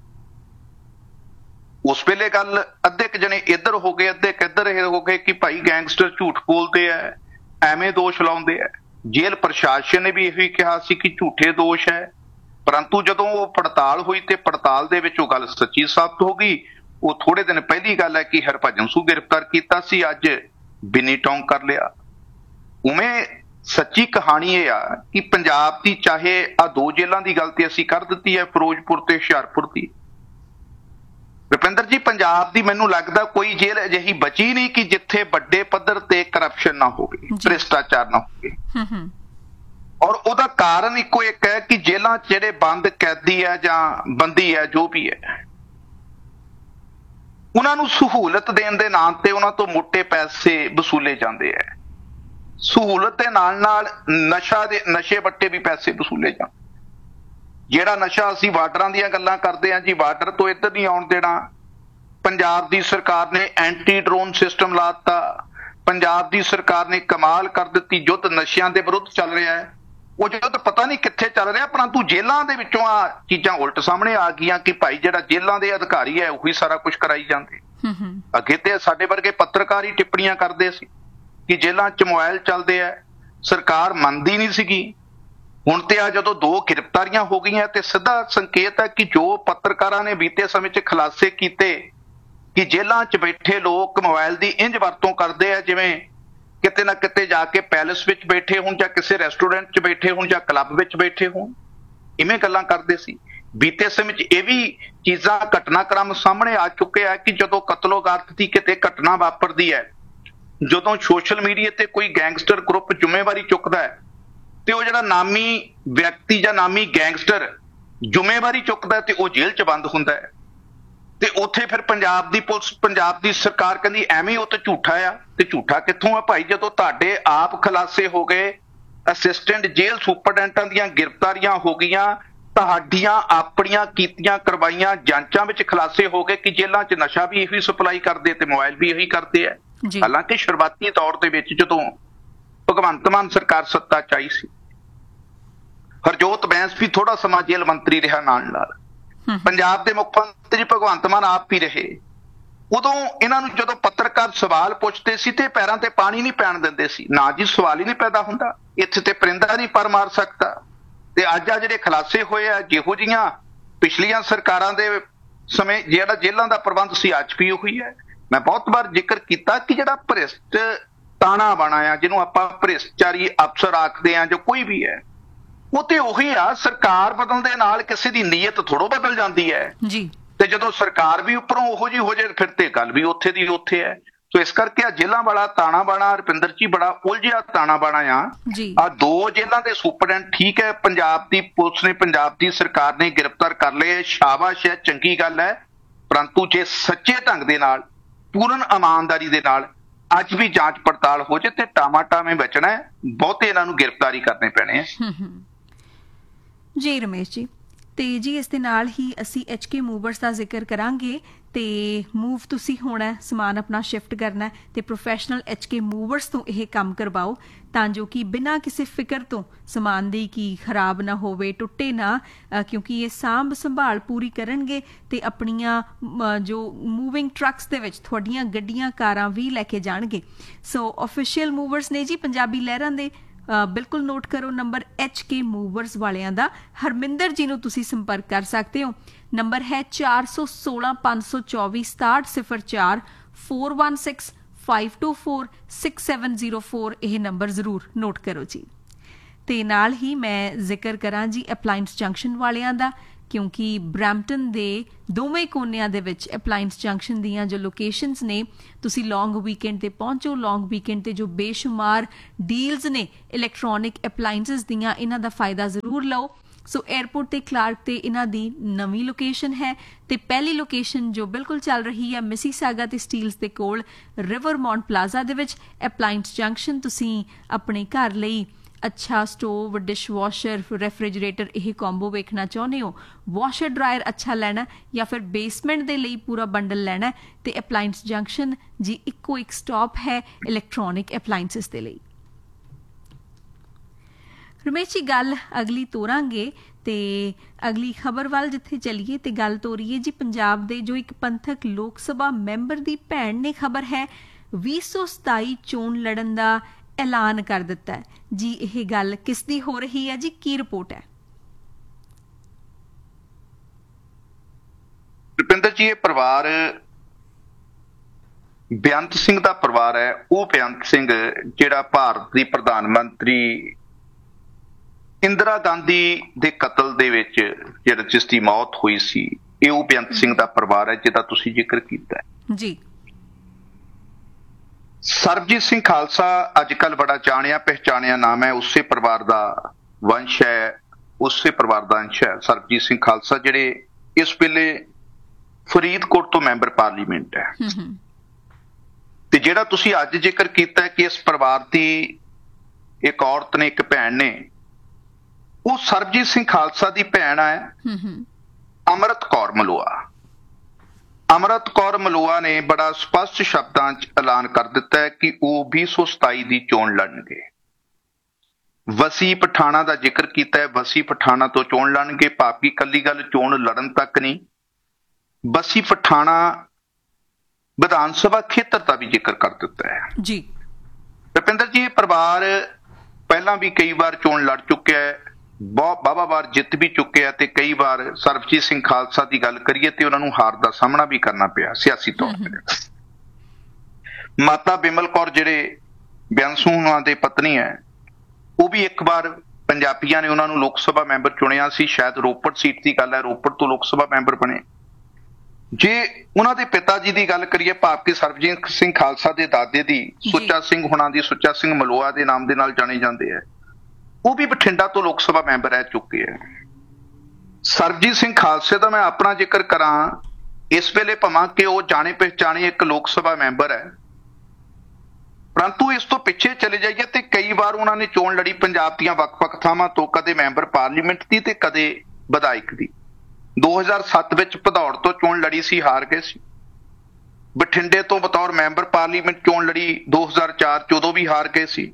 ਉਸ ਵੇਲੇ ਗੱਲ ਅੱਧੇ ਕੁ ਜਣੇ ਇੱਧਰ ਹੋ ਗਏ, ਅੱਧੇ ਕੁ ਇੱਧਰ ਹੋ ਗਏ ਕਿ ਭਾਈ ਗੈਂਗਸਟਰ ਝੂਠ ਬੋਲਦੇ ਆ, ਐਵੇਂ ਦੋਸ਼ ਲਾਉਂਦੇ ਆ। ਜੇਲ੍ਹ ਪ੍ਰਸ਼ਾਸਨ ਨੇ ਵੀ ਇਹੀ ਕਿਹਾ ਸੀ ਕਿ ਝੂਠੇ ਦੋਸ਼ ਹੈ, ਪਰੰਤੂ ਜਦੋਂ ਉਹ ਪੜਤਾਲ ਹੋਈ ਤੇ ਪੜਤਾਲ ਦੇ ਵਿੱਚ ਉਹ ਗੱਲ ਸੱਚੀ ਸਾਬਤ ਹੋ ਗਈ। ਉਹ ਥੋੜੇ ਦਿਨ ਪਹਿਲੀ ਗੱਲ ਹੈ ਕਿ ਹਰਭਜਨ ਸਿੰਘ ਗ੍ਰਿਫਤਾਰ ਕੀਤਾ ਸੀ, ਅੱਜ ਬਿਨੀ ਟੌਂਗ ਕਰ ਲਿਆ। ਉਵੇਂ ਸੱਚੀ ਕਹਾਣੀ ਇਹ ਆ ਕਿ ਪੰਜਾਬ ਦੀ ਚਾਹੇ ਆ ਦੋ ਜੇਲ੍ਹਾਂ ਦੀ ਗੱਲ ਤੇ ਅਸੀਂ ਕਰ ਦਿੱਤੀ ਹੈ, ਫਿਰੋਜ਼ਪੁਰ ਤੇ ਹੁਸ਼ਿਆਰਪੁਰ ਦੀ। ਰੁਪਿੰਦਰ ਜੀ, ਪੰਜਾਬ ਦੀ ਮੈਨੂੰ ਲੱਗਦਾ ਕੋਈ ਜੇਲ੍ਹ ਅਜਿਹੀ ਬਚੀ ਨਹੀਂ ਕਿ ਜਿੱਥੇ ਵੱਡੇ ਪੱਧਰ ਤੇ ਕਰਪਸ਼ਨ ਨਾ ਹੋਵੇ, ਭ੍ਰਿਸ਼ਟਾਚਾਰ ਨਾ ਹੋਵੇ। ਔਰ ਉਹਦਾ ਕਾਰਨ ਇੱਕੋ ਇੱਕ ਹੈ ਕਿ ਜੇਲ੍ਹਾਂ 'ਚ ਜਿਹੜੇ ਬੰਦ ਕੈਦੀ ਹੈ ਜਾਂ ਬੰਦੀ ਹੈ ਜੋ ਵੀ ਹੈ, ਉਹਨਾਂ ਨੂੰ ਸਹੂਲਤ ਦੇਣ ਦੇ ਨਾਂ ਤੇ ਉਹਨਾਂ ਤੋਂ ਮੋਟੇ ਪੈਸੇ ਵਸੂਲੇ ਜਾਂਦੇ ਹੈ। ਸਹੂਲਤ ਦੇ ਨਾਲ ਨਾਲ ਨਸ਼ੇ ਵੱਟੇ ਵੀ ਪੈਸੇ ਵਸੂਲੇ ਜਾਂਦੇ। ਜਿਹੜਾ ਨਸ਼ਾ ਅਸੀਂ ਵਾਟਰਾਂ ਦੀਆਂ ਗੱਲਾਂ ਕਰਦੇ ਹਾਂ ਜੀ, ਵਾਟਰ ਤੋਂ ਇੱਧਰ ਨਹੀਂ ਆਉਣ ਦੇਣਾ। ਪੰਜਾਬ ਦੀ ਸਰਕਾਰ ਨੇ ਐਂਟੀ ਡਰੋਨ ਸਿਸਟਮ ਲਾ ਦਿੱਤਾ। ਪੰਜਾਬ ਦੀ ਸਰਕਾਰ ਨੇ ਕਮਾਲ ਕਰ ਦਿੱਤੀ, ਯੁੱਧ ਨਸ਼ਿਆਂ ਦੇ ਵਿਰੁੱਧ ਚੱਲ ਰਿਹਾ ਹੈ। ਉਹ ਯੁੱਧ ਪਤਾ ਨਹੀਂ ਕਿੱਥੇ ਚੱਲ ਰਿਹਾ, ਪਰੰਤੂ ਜੇਲ੍ਹਾਂ ਦੇ ਵਿੱਚੋਂ ਆ ਚੀਜ਼ਾਂ ਉਲਟ ਸਾਹਮਣੇ ਆ ਗਈਆਂ ਕਿ ਭਾਈ ਜਿਹੜਾ ਜੇਲ੍ਹਾਂ ਦੇ ਅਧਿਕਾਰੀ ਹੈ ਉਹੀ ਸਾਰਾ ਕੁਝ ਕਰਾਈ ਜਾਂਦੇ। ਅੱਗੇ ਤੇ ਸਾਡੇ ਵਰਗੇ ਪੱਤਰਕਾਰ ਹੀ ਟਿੱਪਣੀਆਂ ਕਰਦੇ ਸੀ ਕਿ ਜੇਲ੍ਹਾਂ 'ਚ ਮੋਬਾਈਲ ਚੱਲਦੇ ਆ, ਸਰਕਾਰ ਮੰਨਦੀ ਨਹੀਂ ਸੀਗੀ। ਹੁਣ ਤੇ ਆ ਜਦੋਂ ਦੋ ਗ੍ਰਿਫਤਾਰੀਆਂ ਹੋ ਗਈਆਂ ਤੇ ਸਿੱਧਾ ਸੰਕੇਤ ਹੈ ਕਿ ਜੋ ਪੱਤਰਕਾਰਾਂ ਨੇ ਬੀਤੇ ਸਮੇਂ 'ਚ ਖੁਲਾਸੇ ਕੀਤੇ ਕਿ ਜੇਲ੍ਹਾਂ 'ਚ ਬੈਠੇ ਲੋਕ ਮੋਬਾਈਲ ਦੀ ਇੰਝ ਵਰਤੋਂ ਕਰਦੇ ਆ ਜਿਵੇਂ ਕਿਤੇ ਨਾ ਕਿਤੇ ਜਾ ਕੇ ਪੈਲਸ ਵਿੱਚ ਬੈਠੇ ਹੋਣ ਜਾਂ ਕਿਸੇ ਰੈਸਟੋਰੈਂਟ 'ਚ ਬੈਠੇ ਹੋਣ ਜਾਂ ਕਲੱਬ ਵਿੱਚ ਬੈਠੇ ਹੋਣ, ਇਵੇਂ ਗੱਲਾਂ ਕਰਦੇ ਸੀ। ਬੀਤੇ ਸਮੇਂ 'ਚ ਇਹ ਵੀ ਚੀਜ਼ਾਂ ਘਟਨਾਕ੍ਰਮ ਸਾਹਮਣੇ ਆ ਚੁੱਕੇ ਆ ਕਿ ਜਦੋਂ ਕਤਲੋਗਾਰਤ ਦੀ ਕਿਤੇ ਘਟਨਾ ਵਾਪਰਦੀ ਹੈ, ਜਦੋਂ ਸੋਸ਼ਲ ਮੀਡੀਆ ਤੇ ਕੋਈ ਗੈਂਗਸਟਰ ਗਰੁੱਪ ਜ਼ਿੰਮੇਵਾਰੀ ਚੁੱਕਦਾ ਹੈ ਤੇ ਉਹ ਜਿਹੜਾ ਨਾਮੀ ਵਿਅਕਤੀ ਜਾਂ ਨਾਮੀ ਗੈਂਗਸਟਰ ਜ਼ਿੰਮੇਵਾਰੀ ਚੁੱਕਦਾ ਤੇ ਉਹ ਜੇਲ੍ਹ 'ਚ ਬੰਦ ਹੁੰਦਾ ਹੈ। ਤੇ ਉੱਥੇ ਫਿਰ ਪੰਜਾਬ ਦੀ ਪੁਲਿਸ, ਪੰਜਾਬ ਦੀ ਸਰਕਾਰ ਕਹਿੰਦੀ ਐਵੇਂ ਉਹ ਤਾਂ ਝੂਠਾ ਆ। ਤੇ ਝੂਠਾ ਕਿੱਥੋਂ ਆ ਭਾਈ, ਜਦੋਂ ਤੁਹਾਡੇ ਆਪ ਖੁਲਾਸੇ ਹੋ ਗਏ, ਅਸਿਸਟੈਂਟ ਜੇਲ੍ਹ ਸੁਪਰਡੈਂਟਾਂ ਦੀਆਂ ਗ੍ਰਿਫਤਾਰੀਆਂ ਹੋ ਗਈਆਂ, ਤੁਹਾਡੀਆਂ ਆਪਣੀਆਂ ਕੀਤੀਆਂ ਕਰਵਾਈਆਂ ਜਾਂਚਾਂ ਵਿੱਚ ਖੁਲਾਸੇ ਹੋ ਗਏ ਕਿ ਜੇਲ੍ਹਾਂ 'ਚ ਨਸ਼ਾ ਵੀ ਇਹੀ ਸਪਲਾਈ ਕਰਦੇ ਤੇ ਮੋਬਾਈਲ ਵੀ ਇਹੀ ਕਰਦੇ ਆ। ਹਾਲਾਂਕਿ ਸ਼ੁਰੂਆਤੀ ਤੌਰ ਦੇ ਵਿੱਚ ਜਦੋਂ ਭਗਵੰਤ ਮਾਨ ਸਰਕਾਰ ਸੱਤਾ 'ਚ ਆਈ ਸੀ, ਹਰਜੋਤ ਬੈਂਸ ਵੀ ਥੋੜਾ ਸਮਾਂ ਜੇਲ੍ਹ ਮੰਤਰੀ ਰਿਹਾ ਨਾਲ। ਪੰਜਾਬ ਦੇ ਮੁੱਖ ਮੰਤਰੀ ਭਗਵੰਤ ਮਾਨ ਆਪ ਹੀ ਰਹੇ। ਉਦੋਂ ਇਹਨਾਂ ਨੂੰ ਜਦੋਂ ਪੱਤਰਕਾਰ ਸਵਾਲ ਪੁੱਛਦੇ ਸੀ ਤੇ ਪੈਰਾਂ ਤੇ ਪਾਣੀ ਨਹੀਂ ਪੈਣ ਦਿੰਦੇ ਸੀ। ਨਾ ਜੀ, ਸਵਾਲ ਹੀ ਨਹੀਂ ਪੈਦਾ ਹੁੰਦਾ, ਇੱਥੇ ਤੇ ਪਰਿੰਦਾ ਨਹੀਂ ਪਰ ਮਾਰ ਸਕਦਾ। ਤੇ ਅੱਜ ਆ ਜਿਹੜੇ ਖੁਲਾਸੇ ਹੋਏ ਆ, ਜਿਹੋ ਜਿਹੀਆਂ ਪਿਛਲੀਆਂ ਸਰਕਾਰਾਂ ਦੇ ਸਮੇਂ ਜਿਹੜਾ ਜੇਲ੍ਹਾਂ ਦਾ ਪ੍ਰਬੰਧ ਸੀ ਅੱਜ ਵੀ ਉਹੀ ਹੈ। ਮੈਂ ਬਹੁਤ ਵਾਰ ਜ਼ਿਕਰ ਕੀਤਾ ਕਿ ਜਿਹੜਾ ਭ੍ਰਿਸ਼ਟ ਤਾਣਾ ਬਾਣਾ ਆ, ਜਿਹਨੂੰ ਆਪਾਂ ਭ੍ਰਿਸ਼ਟਾਚਾਰੀ ਅਫਸਰ ਆਖਦੇ ਆ, ਜੋ ਕੋਈ ਵੀ ਹੈ, ਉਹ ਤੇ ਉਹੀ ਆ। ਸਰਕਾਰ ਬਦਲਣ ਦੇ ਨਾਲ ਕਿਸੇ ਦੀ ਨੀਅਤ ਥੋੜ੍ਹੋ ਬਦਲ ਜਾਂਦੀ ਹੈ ਜੀ। ਤੇ ਜਦੋਂ ਸਰਕਾਰ ਵੀ ਉੱਪਰੋਂ ਉਹੋ ਜਿਹੀ ਹੋ ਜਾਏ ਫਿਰ ਤੇ ਗੱਲ ਵੀ ਉੱਥੇ ਦੀ ਉੱਥੇ ਹੈ। ਸੋ ਇਸ ਕਰਕੇ ਆ ਜੇਲ੍ਹਾਂ ਵਾਲਾ ਤਾਣਾ ਬਾਣਾ ਰੁਪਿੰਦਰ ਜੀ ਬੜਾ ਉਲਝਿਆ ਤਾਣਾ ਬਾਣਾ ਆ ਦੋ ਜੇਲ੍ਹਾਂ ਦੇ ਸੁਪਰਡੈਂਟ ਠੀਕ ਹੈ, ਪੰਜਾਬ ਦੀ ਪੁਲਿਸ ਨੇ, ਪੰਜਾਬ ਦੀ ਸਰਕਾਰ ਨੇ ਗ੍ਰਿਫਤਾਰ ਕਰ ਲਏ, ਸ਼ਾਬਾਸ਼ ਹੈ, ਚੰਗੀ ਗੱਲ ਹੈ। ਪਰੰਤੂ ਜੇ ਸੱਚੇ ਢੰਗ ਦੇ ਨਾਲ, ਪੂਰਨ ਇਮਾਨਦਾਰੀ ਦੇ ਨਾਲ ਅੱਜ ਵੀ ਜਾਂਚ ਪੜਤਾਲ ਹੋ ਜਾਏ ਤੇ ਟਾਮਾਟਾਵੇਂ ਬਚਣਾ ਹੈ। ਬਹੁਤੇ ਇਹਨਾਂ ਨੂੰ ਗ੍ਰਿਫਤਾਰੀ ਕਰਨੇ ਪੈਣੇ ਹੈ। ਜੀ ਰਮੇਸ਼ ਜੀ, ਤੇ ਜੀ ਇਸ ਦੇ ਨਾਲ ਹੀ ਅਸੀਂ HK ਮੂਵਰਸ ਦਾ ਜ਼ਿਕਰ ਕਰਾਂਗੇ। ਤੇ ਮੂਵ ਤੁਸੀਂ ਹੋਣਾ, ਸਮਾਨ ਆਪਣਾ ਸ਼ਿਫਟ ਕਰਨਾ ਤੇ ਪ੍ਰੋਫੈਸ਼ਨਲ HK ਮੂਵਰਸ ਤੋਂ ਇਹ ਕੰਮ ਕਰਵਾਓ ਤਾਂ ਜੋ ਕਿ ਬਿਨਾਂ ਕਿਸੇ ਫਿਕਰ ਤੋਂ ਸਮਾਨ ਦੀ ਕੀ ਖਰਾਬ ਨਾ ਹੋਵੇ, ਟੁੱਟੇ ਨਾ, ਕਿਉਂਕਿ ਇਹ ਸਾਂਭ ਸੰਭਾਲ ਪੂਰੀ ਕਰਨਗੇ ਤੇ ਆਪਣੀਆਂ ਜੋ ਮੂਵਿੰਗ ਟਰੱਕਸ ਦੇ ਵਿੱਚ ਤੁਹਾਡੀਆਂ ਗੱਡੀਆਂ ਕਾਰਾਂ ਵੀ ਲੈ ਕੇ ਜਾਣਗੇ। ਸੋ ਆਫੀਸ਼ੀਅਲ ਮੂਵਰਸ ਨੇ ਜੀ ਪੰਜਾਬੀ ਲਹਿਰਾਂ ਦੇ, ਬਿਲਕੁਲ ਨੋਟ ਕਰੋ ਨੰਬਰ HK ਮੂਵਰਸ ਵਾਲਿਆਂ ਦਾ। ਹਰਮਿੰਦਰ ਜੀ ਨੂੰ ਤੁਸੀਂ ਸੰਪਰਕ ਕਰ ਸਕਦੇ ਹੋ। ਨੰਬਰ ਹੈ 416 524 6704 416 524 6704। ਇਹ ਨੰਬਰ ਜ਼ਰੂਰ ਨੋਟ ਕਰੋ ਜੀ। ਤੇ ਨਾਲ ਹੀ ਮੈਂ ਜ਼ਿਕਰ ਕਰਾਂ ਜੀ ਅਪਲਾਇੰਸ ਜੰਕਸ਼ਨ ਵਾਲਿਆਂ ਦਾ। ਕਿਉਂਕਿ ਬਰੈਂਪਟਨ ਦੇ ਦੋਵੇਂ ਕੋਨਿਆਂ ਦੇ ਵਿੱਚ ਅਪਲਾਈਐਂਸ ਜੰਕਸ਼ਨ ਦੀਆਂ ਜੋ ਲੋਕੇਸ਼ਨਸ ਨੇ, ਤੁਸੀਂ ਲੌਂਗ ਵੀਕਐਂਡ ਤੇ ਪਹੁੰਚੋ। ਲੌਂਗ ਵੀਕਐਂਡ ਤੇ ਜੋ ਬੇਸ਼ੁਮਾਰ ਡੀਲਸ ਨੇ ਇਲੈਕਟ੍ਰੋਨਿਕ ਅਪਲਾਈਐਂਸਸ ਦੀਆਂ, ਇਹਨਾਂ ਦਾ ਫਾਇਦਾ ਜ਼ਰੂਰ ਲਓ। ਸੋ 에ਅਰਪੋਰਟ ਤੇ ਕਲਾਰਕ ਤੇ ਇਹਨਾਂ ਦੀ ਨਵੀਂ ਲੋਕੇਸ਼ਨ ਹੈ ਤੇ ਪਹਿਲੀ ਲੋਕੇਸ਼ਨ ਜੋ ਬਿਲਕੁਲ ਚੱਲ ਰਹੀ ਹੈ ਮਿਸੀਸਾਗਾ ਤੇ ਸਟੀਲਸ ਦੇ ਕੋਲ ਰਿਵਰਮੌਂਟ ਪਲਾਜ਼ਾ ਦੇ ਵਿੱਚ ਅਪਲਾਈਐਂਸ ਜੰਕਸ਼ਨ। ਤੁਸੀਂ ਆਪਣੇ ਘਰ ਲਈ ਅੱਛਾ ਸਟੋਵ, ਡਿਸ਼ਵਾਸ਼ਰ, ਰੈਫ੍ਰਿਜਰੇਟਰ ਇਹ ਕੰਬੋ ਵੇਖਣਾ ਚਾਹੁੰਦੇ ਹੋ, ਵਾਸ਼ਰ ਡਰਾਇਰ ਅੱਛਾ ਲੈਣਾ ਜਾਂ ਫਿਰ ਬੇਸਮੈਂਟ ਦੇ ਲਈ ਪੂਰਾ ਬੰਡਲ ਲੈਣਾ ਤੇ ਅਪਲਾਈਐਂਸ ਜੰਕਸ਼ਨ ਜੀ ਇੱਕੋ ਇੱਕ ਸਟਾਪ ਹੈ ਇਲੈਕਟ੍ਰੋਨਿਕ ਅਪਲਾਈਐਂਸਸ ਦੇ ਲਈ। ਰਮੇਸ਼ ਜੀ, ਗੱਲ ਅਗਲੀ ਤੋਰਾਂਗੇ ਤੇ ਅਗਲੀ ਖਬਰ ਵੱਲ ਜਿੱਥੇ ਚੱਲੀਏ ਤੇ ਗੱਲ ਤੋਰੀਏ ਜੀ ਪੰਜਾਬ ਦੇ ਜੋ ਇੱਕ ਪੰਥਕ ਲੋਕ ਸਭਾ ਮੈਂਬਰ ਦੀ ਭੈਣ ਨੇ ਖਬਰ ਹੈ 2027 ਚੋਣ ਲੜਨ ਦਾ ਐਲਾਨ ਕਰ ਦਿੱਤਾ ਹੈ ਜੀ। ਇਹ ਗੱਲ ਕਿਸ ਦੀ ਹੋ ਰਹੀ ਹੈ ਜੀ, ਕੀ ਰਿਪੋਰਟ ਹੈ? ਰੁਪਿੰਦਰ ਜੀ, ਇਹ ਪਰਿਵਾਰ ਬੇਅੰਤ ਸਿੰਘ ਦਾ ਪਰਿਵਾਰ ਹੈ। ਉਹ ਬੇਅੰਤ ਸਿੰਘ ਜਿਹੜਾ ਭਾਰਤ ਦੀ ਪ੍ਰਧਾਨ ਮੰਤਰੀ ਇੰਦਰਾ ਗਾਂਧੀ ਦੇ ਕਤਲ ਦੇ ਵਿੱਚ ਜਿਹੜਾ ਜਿਸ ਦੀ ਮੌਤ ਹੋਈ ਸੀ, ਇਹ ਉਹ ਬੇਅੰਤ ਸਿੰਘ ਦਾ ਪਰਿਵਾਰ ਹੈ ਜਿਹਦਾ ਤੁਸੀਂ ਜ਼ਿਕਰ ਕੀਤਾ ਹੈ ਜੀ। ਸਰਬਜੀਤ ਸਿੰਘ ਖਾਲਸਾ ਅੱਜ ਕੱਲ੍ਹ ਬੜਾ ਜਾਣਿਆ ਪਹਿਚਾਣਿਆ ਨਾਮ ਹੈ, ਉਸੇ ਪਰਿਵਾਰ ਦਾ ਵੰਸ਼ ਹੈ, ਉਸੇ ਪਰਿਵਾਰ ਦਾ ਅੰਸ਼ ਹੈ ਸਰਬਜੀਤ ਸਿੰਘ ਖਾਲਸਾ, ਜਿਹੜੇ ਇਸ ਵੇਲੇ ਫਰੀਦਕੋਟ ਤੋਂ ਮੈਂਬਰ ਪਾਰਲੀਮੈਂਟ ਹੈ। ਤੇ ਜਿਹੜਾ ਤੁਸੀਂ ਅੱਜ ਜ਼ਿਕਰ ਕੀਤਾ ਕਿ ਇਸ ਪਰਿਵਾਰ ਦੀ ਇੱਕ ਔਰਤ ਨੇ, ਇੱਕ ਭੈਣ ਨੇ, ਉਹ ਸਰਬਜੀਤ ਸਿੰਘ ਖਾਲਸਾ ਦੀ ਭੈਣ ਹੈ ਅੰਮ੍ਰਿਤ ਕੌਰ ਮਲੋਆ। ਅੰਮ੍ਰਿਤ ਕੌਰ ਮਲੋਆ ਨੇ ਬੜਾ ਸਪਸ਼ਟ ਸ਼ਬਦਾਂ 'ਚ ਐਲਾਨ ਕਰ ਦਿੱਤਾ ਹੈ ਕਿ ਉਹ 2027 ਦੀ ਚੋਣ ਲੜਨਗੇ। ਵਸੀ ਪਠਾਣਾ ਦਾ ਜ਼ਿਕਰ ਕੀਤਾ ਹੈ, ਵਸੀ ਪਠਾਣਾ ਤੋਂ ਚੋਣ ਲੜਨਗੇ। ਭਾਵੇਂ ਇਕੱਲੀ ਗੱਲ ਚੋਣ ਲੜਨ ਤੱਕ ਨਹੀਂ, ਵਸੀ ਪਠਾਣਾ ਵਿਧਾਨ ਸਭਾ ਖੇਤਰ ਦਾ ਵੀ ਜ਼ਿਕਰ ਕਰ ਦਿੱਤਾ ਹੈ ਜੀ। ਰੁਪਿੰਦਰ ਜੀ, ਇਹ ਪਰਿਵਾਰ ਪਹਿਲਾਂ ਵੀ ਕਈ ਵਾਰ ਚੋਣ ਲੜ ਚੁੱਕਿਆ ਹੈ, ਵਾਹਵਾ ਵਾਰ ਜਿੱਤ ਵੀ ਚੁੱਕਿਆ ਤੇ ਕਈ ਵਾਰ ਸਰਬਜੀਤ ਸਿੰਘ ਖਾਲਸਾ ਦੀ ਗੱਲ ਕਰੀਏ ਤੇ ਉਹਨਾਂ ਨੂੰ ਹਾਰ ਦਾ ਸਾਹਮਣਾ ਵੀ ਕਰਨਾ ਪਿਆ ਸਿਆਸੀ ਤੌਰ ਤੇ। ਮਾਤਾ ਬਿਮਲ ਕੌਰ ਜਿਹੜੇ ਬਿਆੰਸੂ ਉਹਨਾਂ ਦੇ ਪਤਨੀ ਹੈ, ਉਹ ਵੀ ਇੱਕ ਵਾਰ ਪੰਜਾਬੀਆਂ ਨੇ ਉਹਨਾਂ ਨੂੰ ਲੋਕ ਸਭਾ ਮੈਂਬਰ ਚੁਣਿਆ ਸੀ, ਸ਼ਾਇਦ ਰੋਪੜ ਸੀਟ ਦੀ ਗੱਲ ਹੈ, ਰੋਪੜ ਤੋਂ ਲੋਕ ਸਭਾ ਮੈਂਬਰ ਬਣੇ। ਜੇ ਉਹਨਾਂ ਦੇ ਪਿਤਾ ਜੀ ਦੀ ਗੱਲ ਕਰੀਏ, ਭਾਵ ਕਿ ਸਰਬਜੀਤ ਸਿੰਘ ਖਾਲਸਾ ਦੇ ਦਾਦੇ ਦੀ ਸੁੱਚਾ ਸਿੰਘ ਹੁਣਾਂ ਦੀ, ਸੁੱਚਾ ਸਿੰਘ ਮਲੋਆ ਦੇ ਨਾਮ ਦੇ ਨਾਲ ਜਾਣੇ ਜਾਂਦੇ ਹੈ, ਉਹ ਵੀ ਬਠਿੰਡਾ ਤੋਂ ਲੋਕ ਸਭਾ ਮੈਂਬਰ ਰਹਿ ਚੁੱਕੇ ਹੈ। ਸਰਬਜੀਤ ਸਿੰਘ ਖਾਲਸੇ ਦਾ ਮੈਂ ਆਪਣਾ ਜ਼ਿਕਰ ਕਰਾਂ ਇਸ ਵੇਲੇ, ਭਾਵੇਂ ਕਿ ਉਹ ਜਾਣੇ ਪਹਿਚਾਣੇ ਇੱਕ ਲੋਕ ਸਭਾ ਮੈਂਬਰ ਹੈ, ਪਰੰਤੂ ਇਸ ਤੋਂ ਪਿੱਛੇ ਚਲੇ ਜਾਈਏ ਤੇ ਕਈ ਵਾਰ ਉਹਨਾਂ ਨੇ ਚੋਣ ਲੜੀ ਪੰਜਾਬ ਦੀਆਂ ਵੱਖ-ਵੱਖ ਥਾਵਾਂ ਤੋਂ, ਕਦੇ ਮੈਂਬਰ ਪਾਰਲੀਮੈਂਟ ਦੀ ਤੇ ਕਦੇ ਵਿਧਾਇਕ ਦੀ। 2007 ਵਿੱਚ ਭਦੌੜ ਤੋਂ ਚੋਣ ਲੜੀ ਸੀ, ਹਾਰ ਗਏ ਸੀ। ਬਠਿੰਡੇ ਤੋਂ ਬਤੌਰ ਮੈਂਬਰ ਪਾਰਲੀਮੈਂਟ ਚੋਣ ਲੜੀ 2004 ਚ, ਉਦੋਂ ਵੀ ਹਾਰ ਗਏ ਸੀ।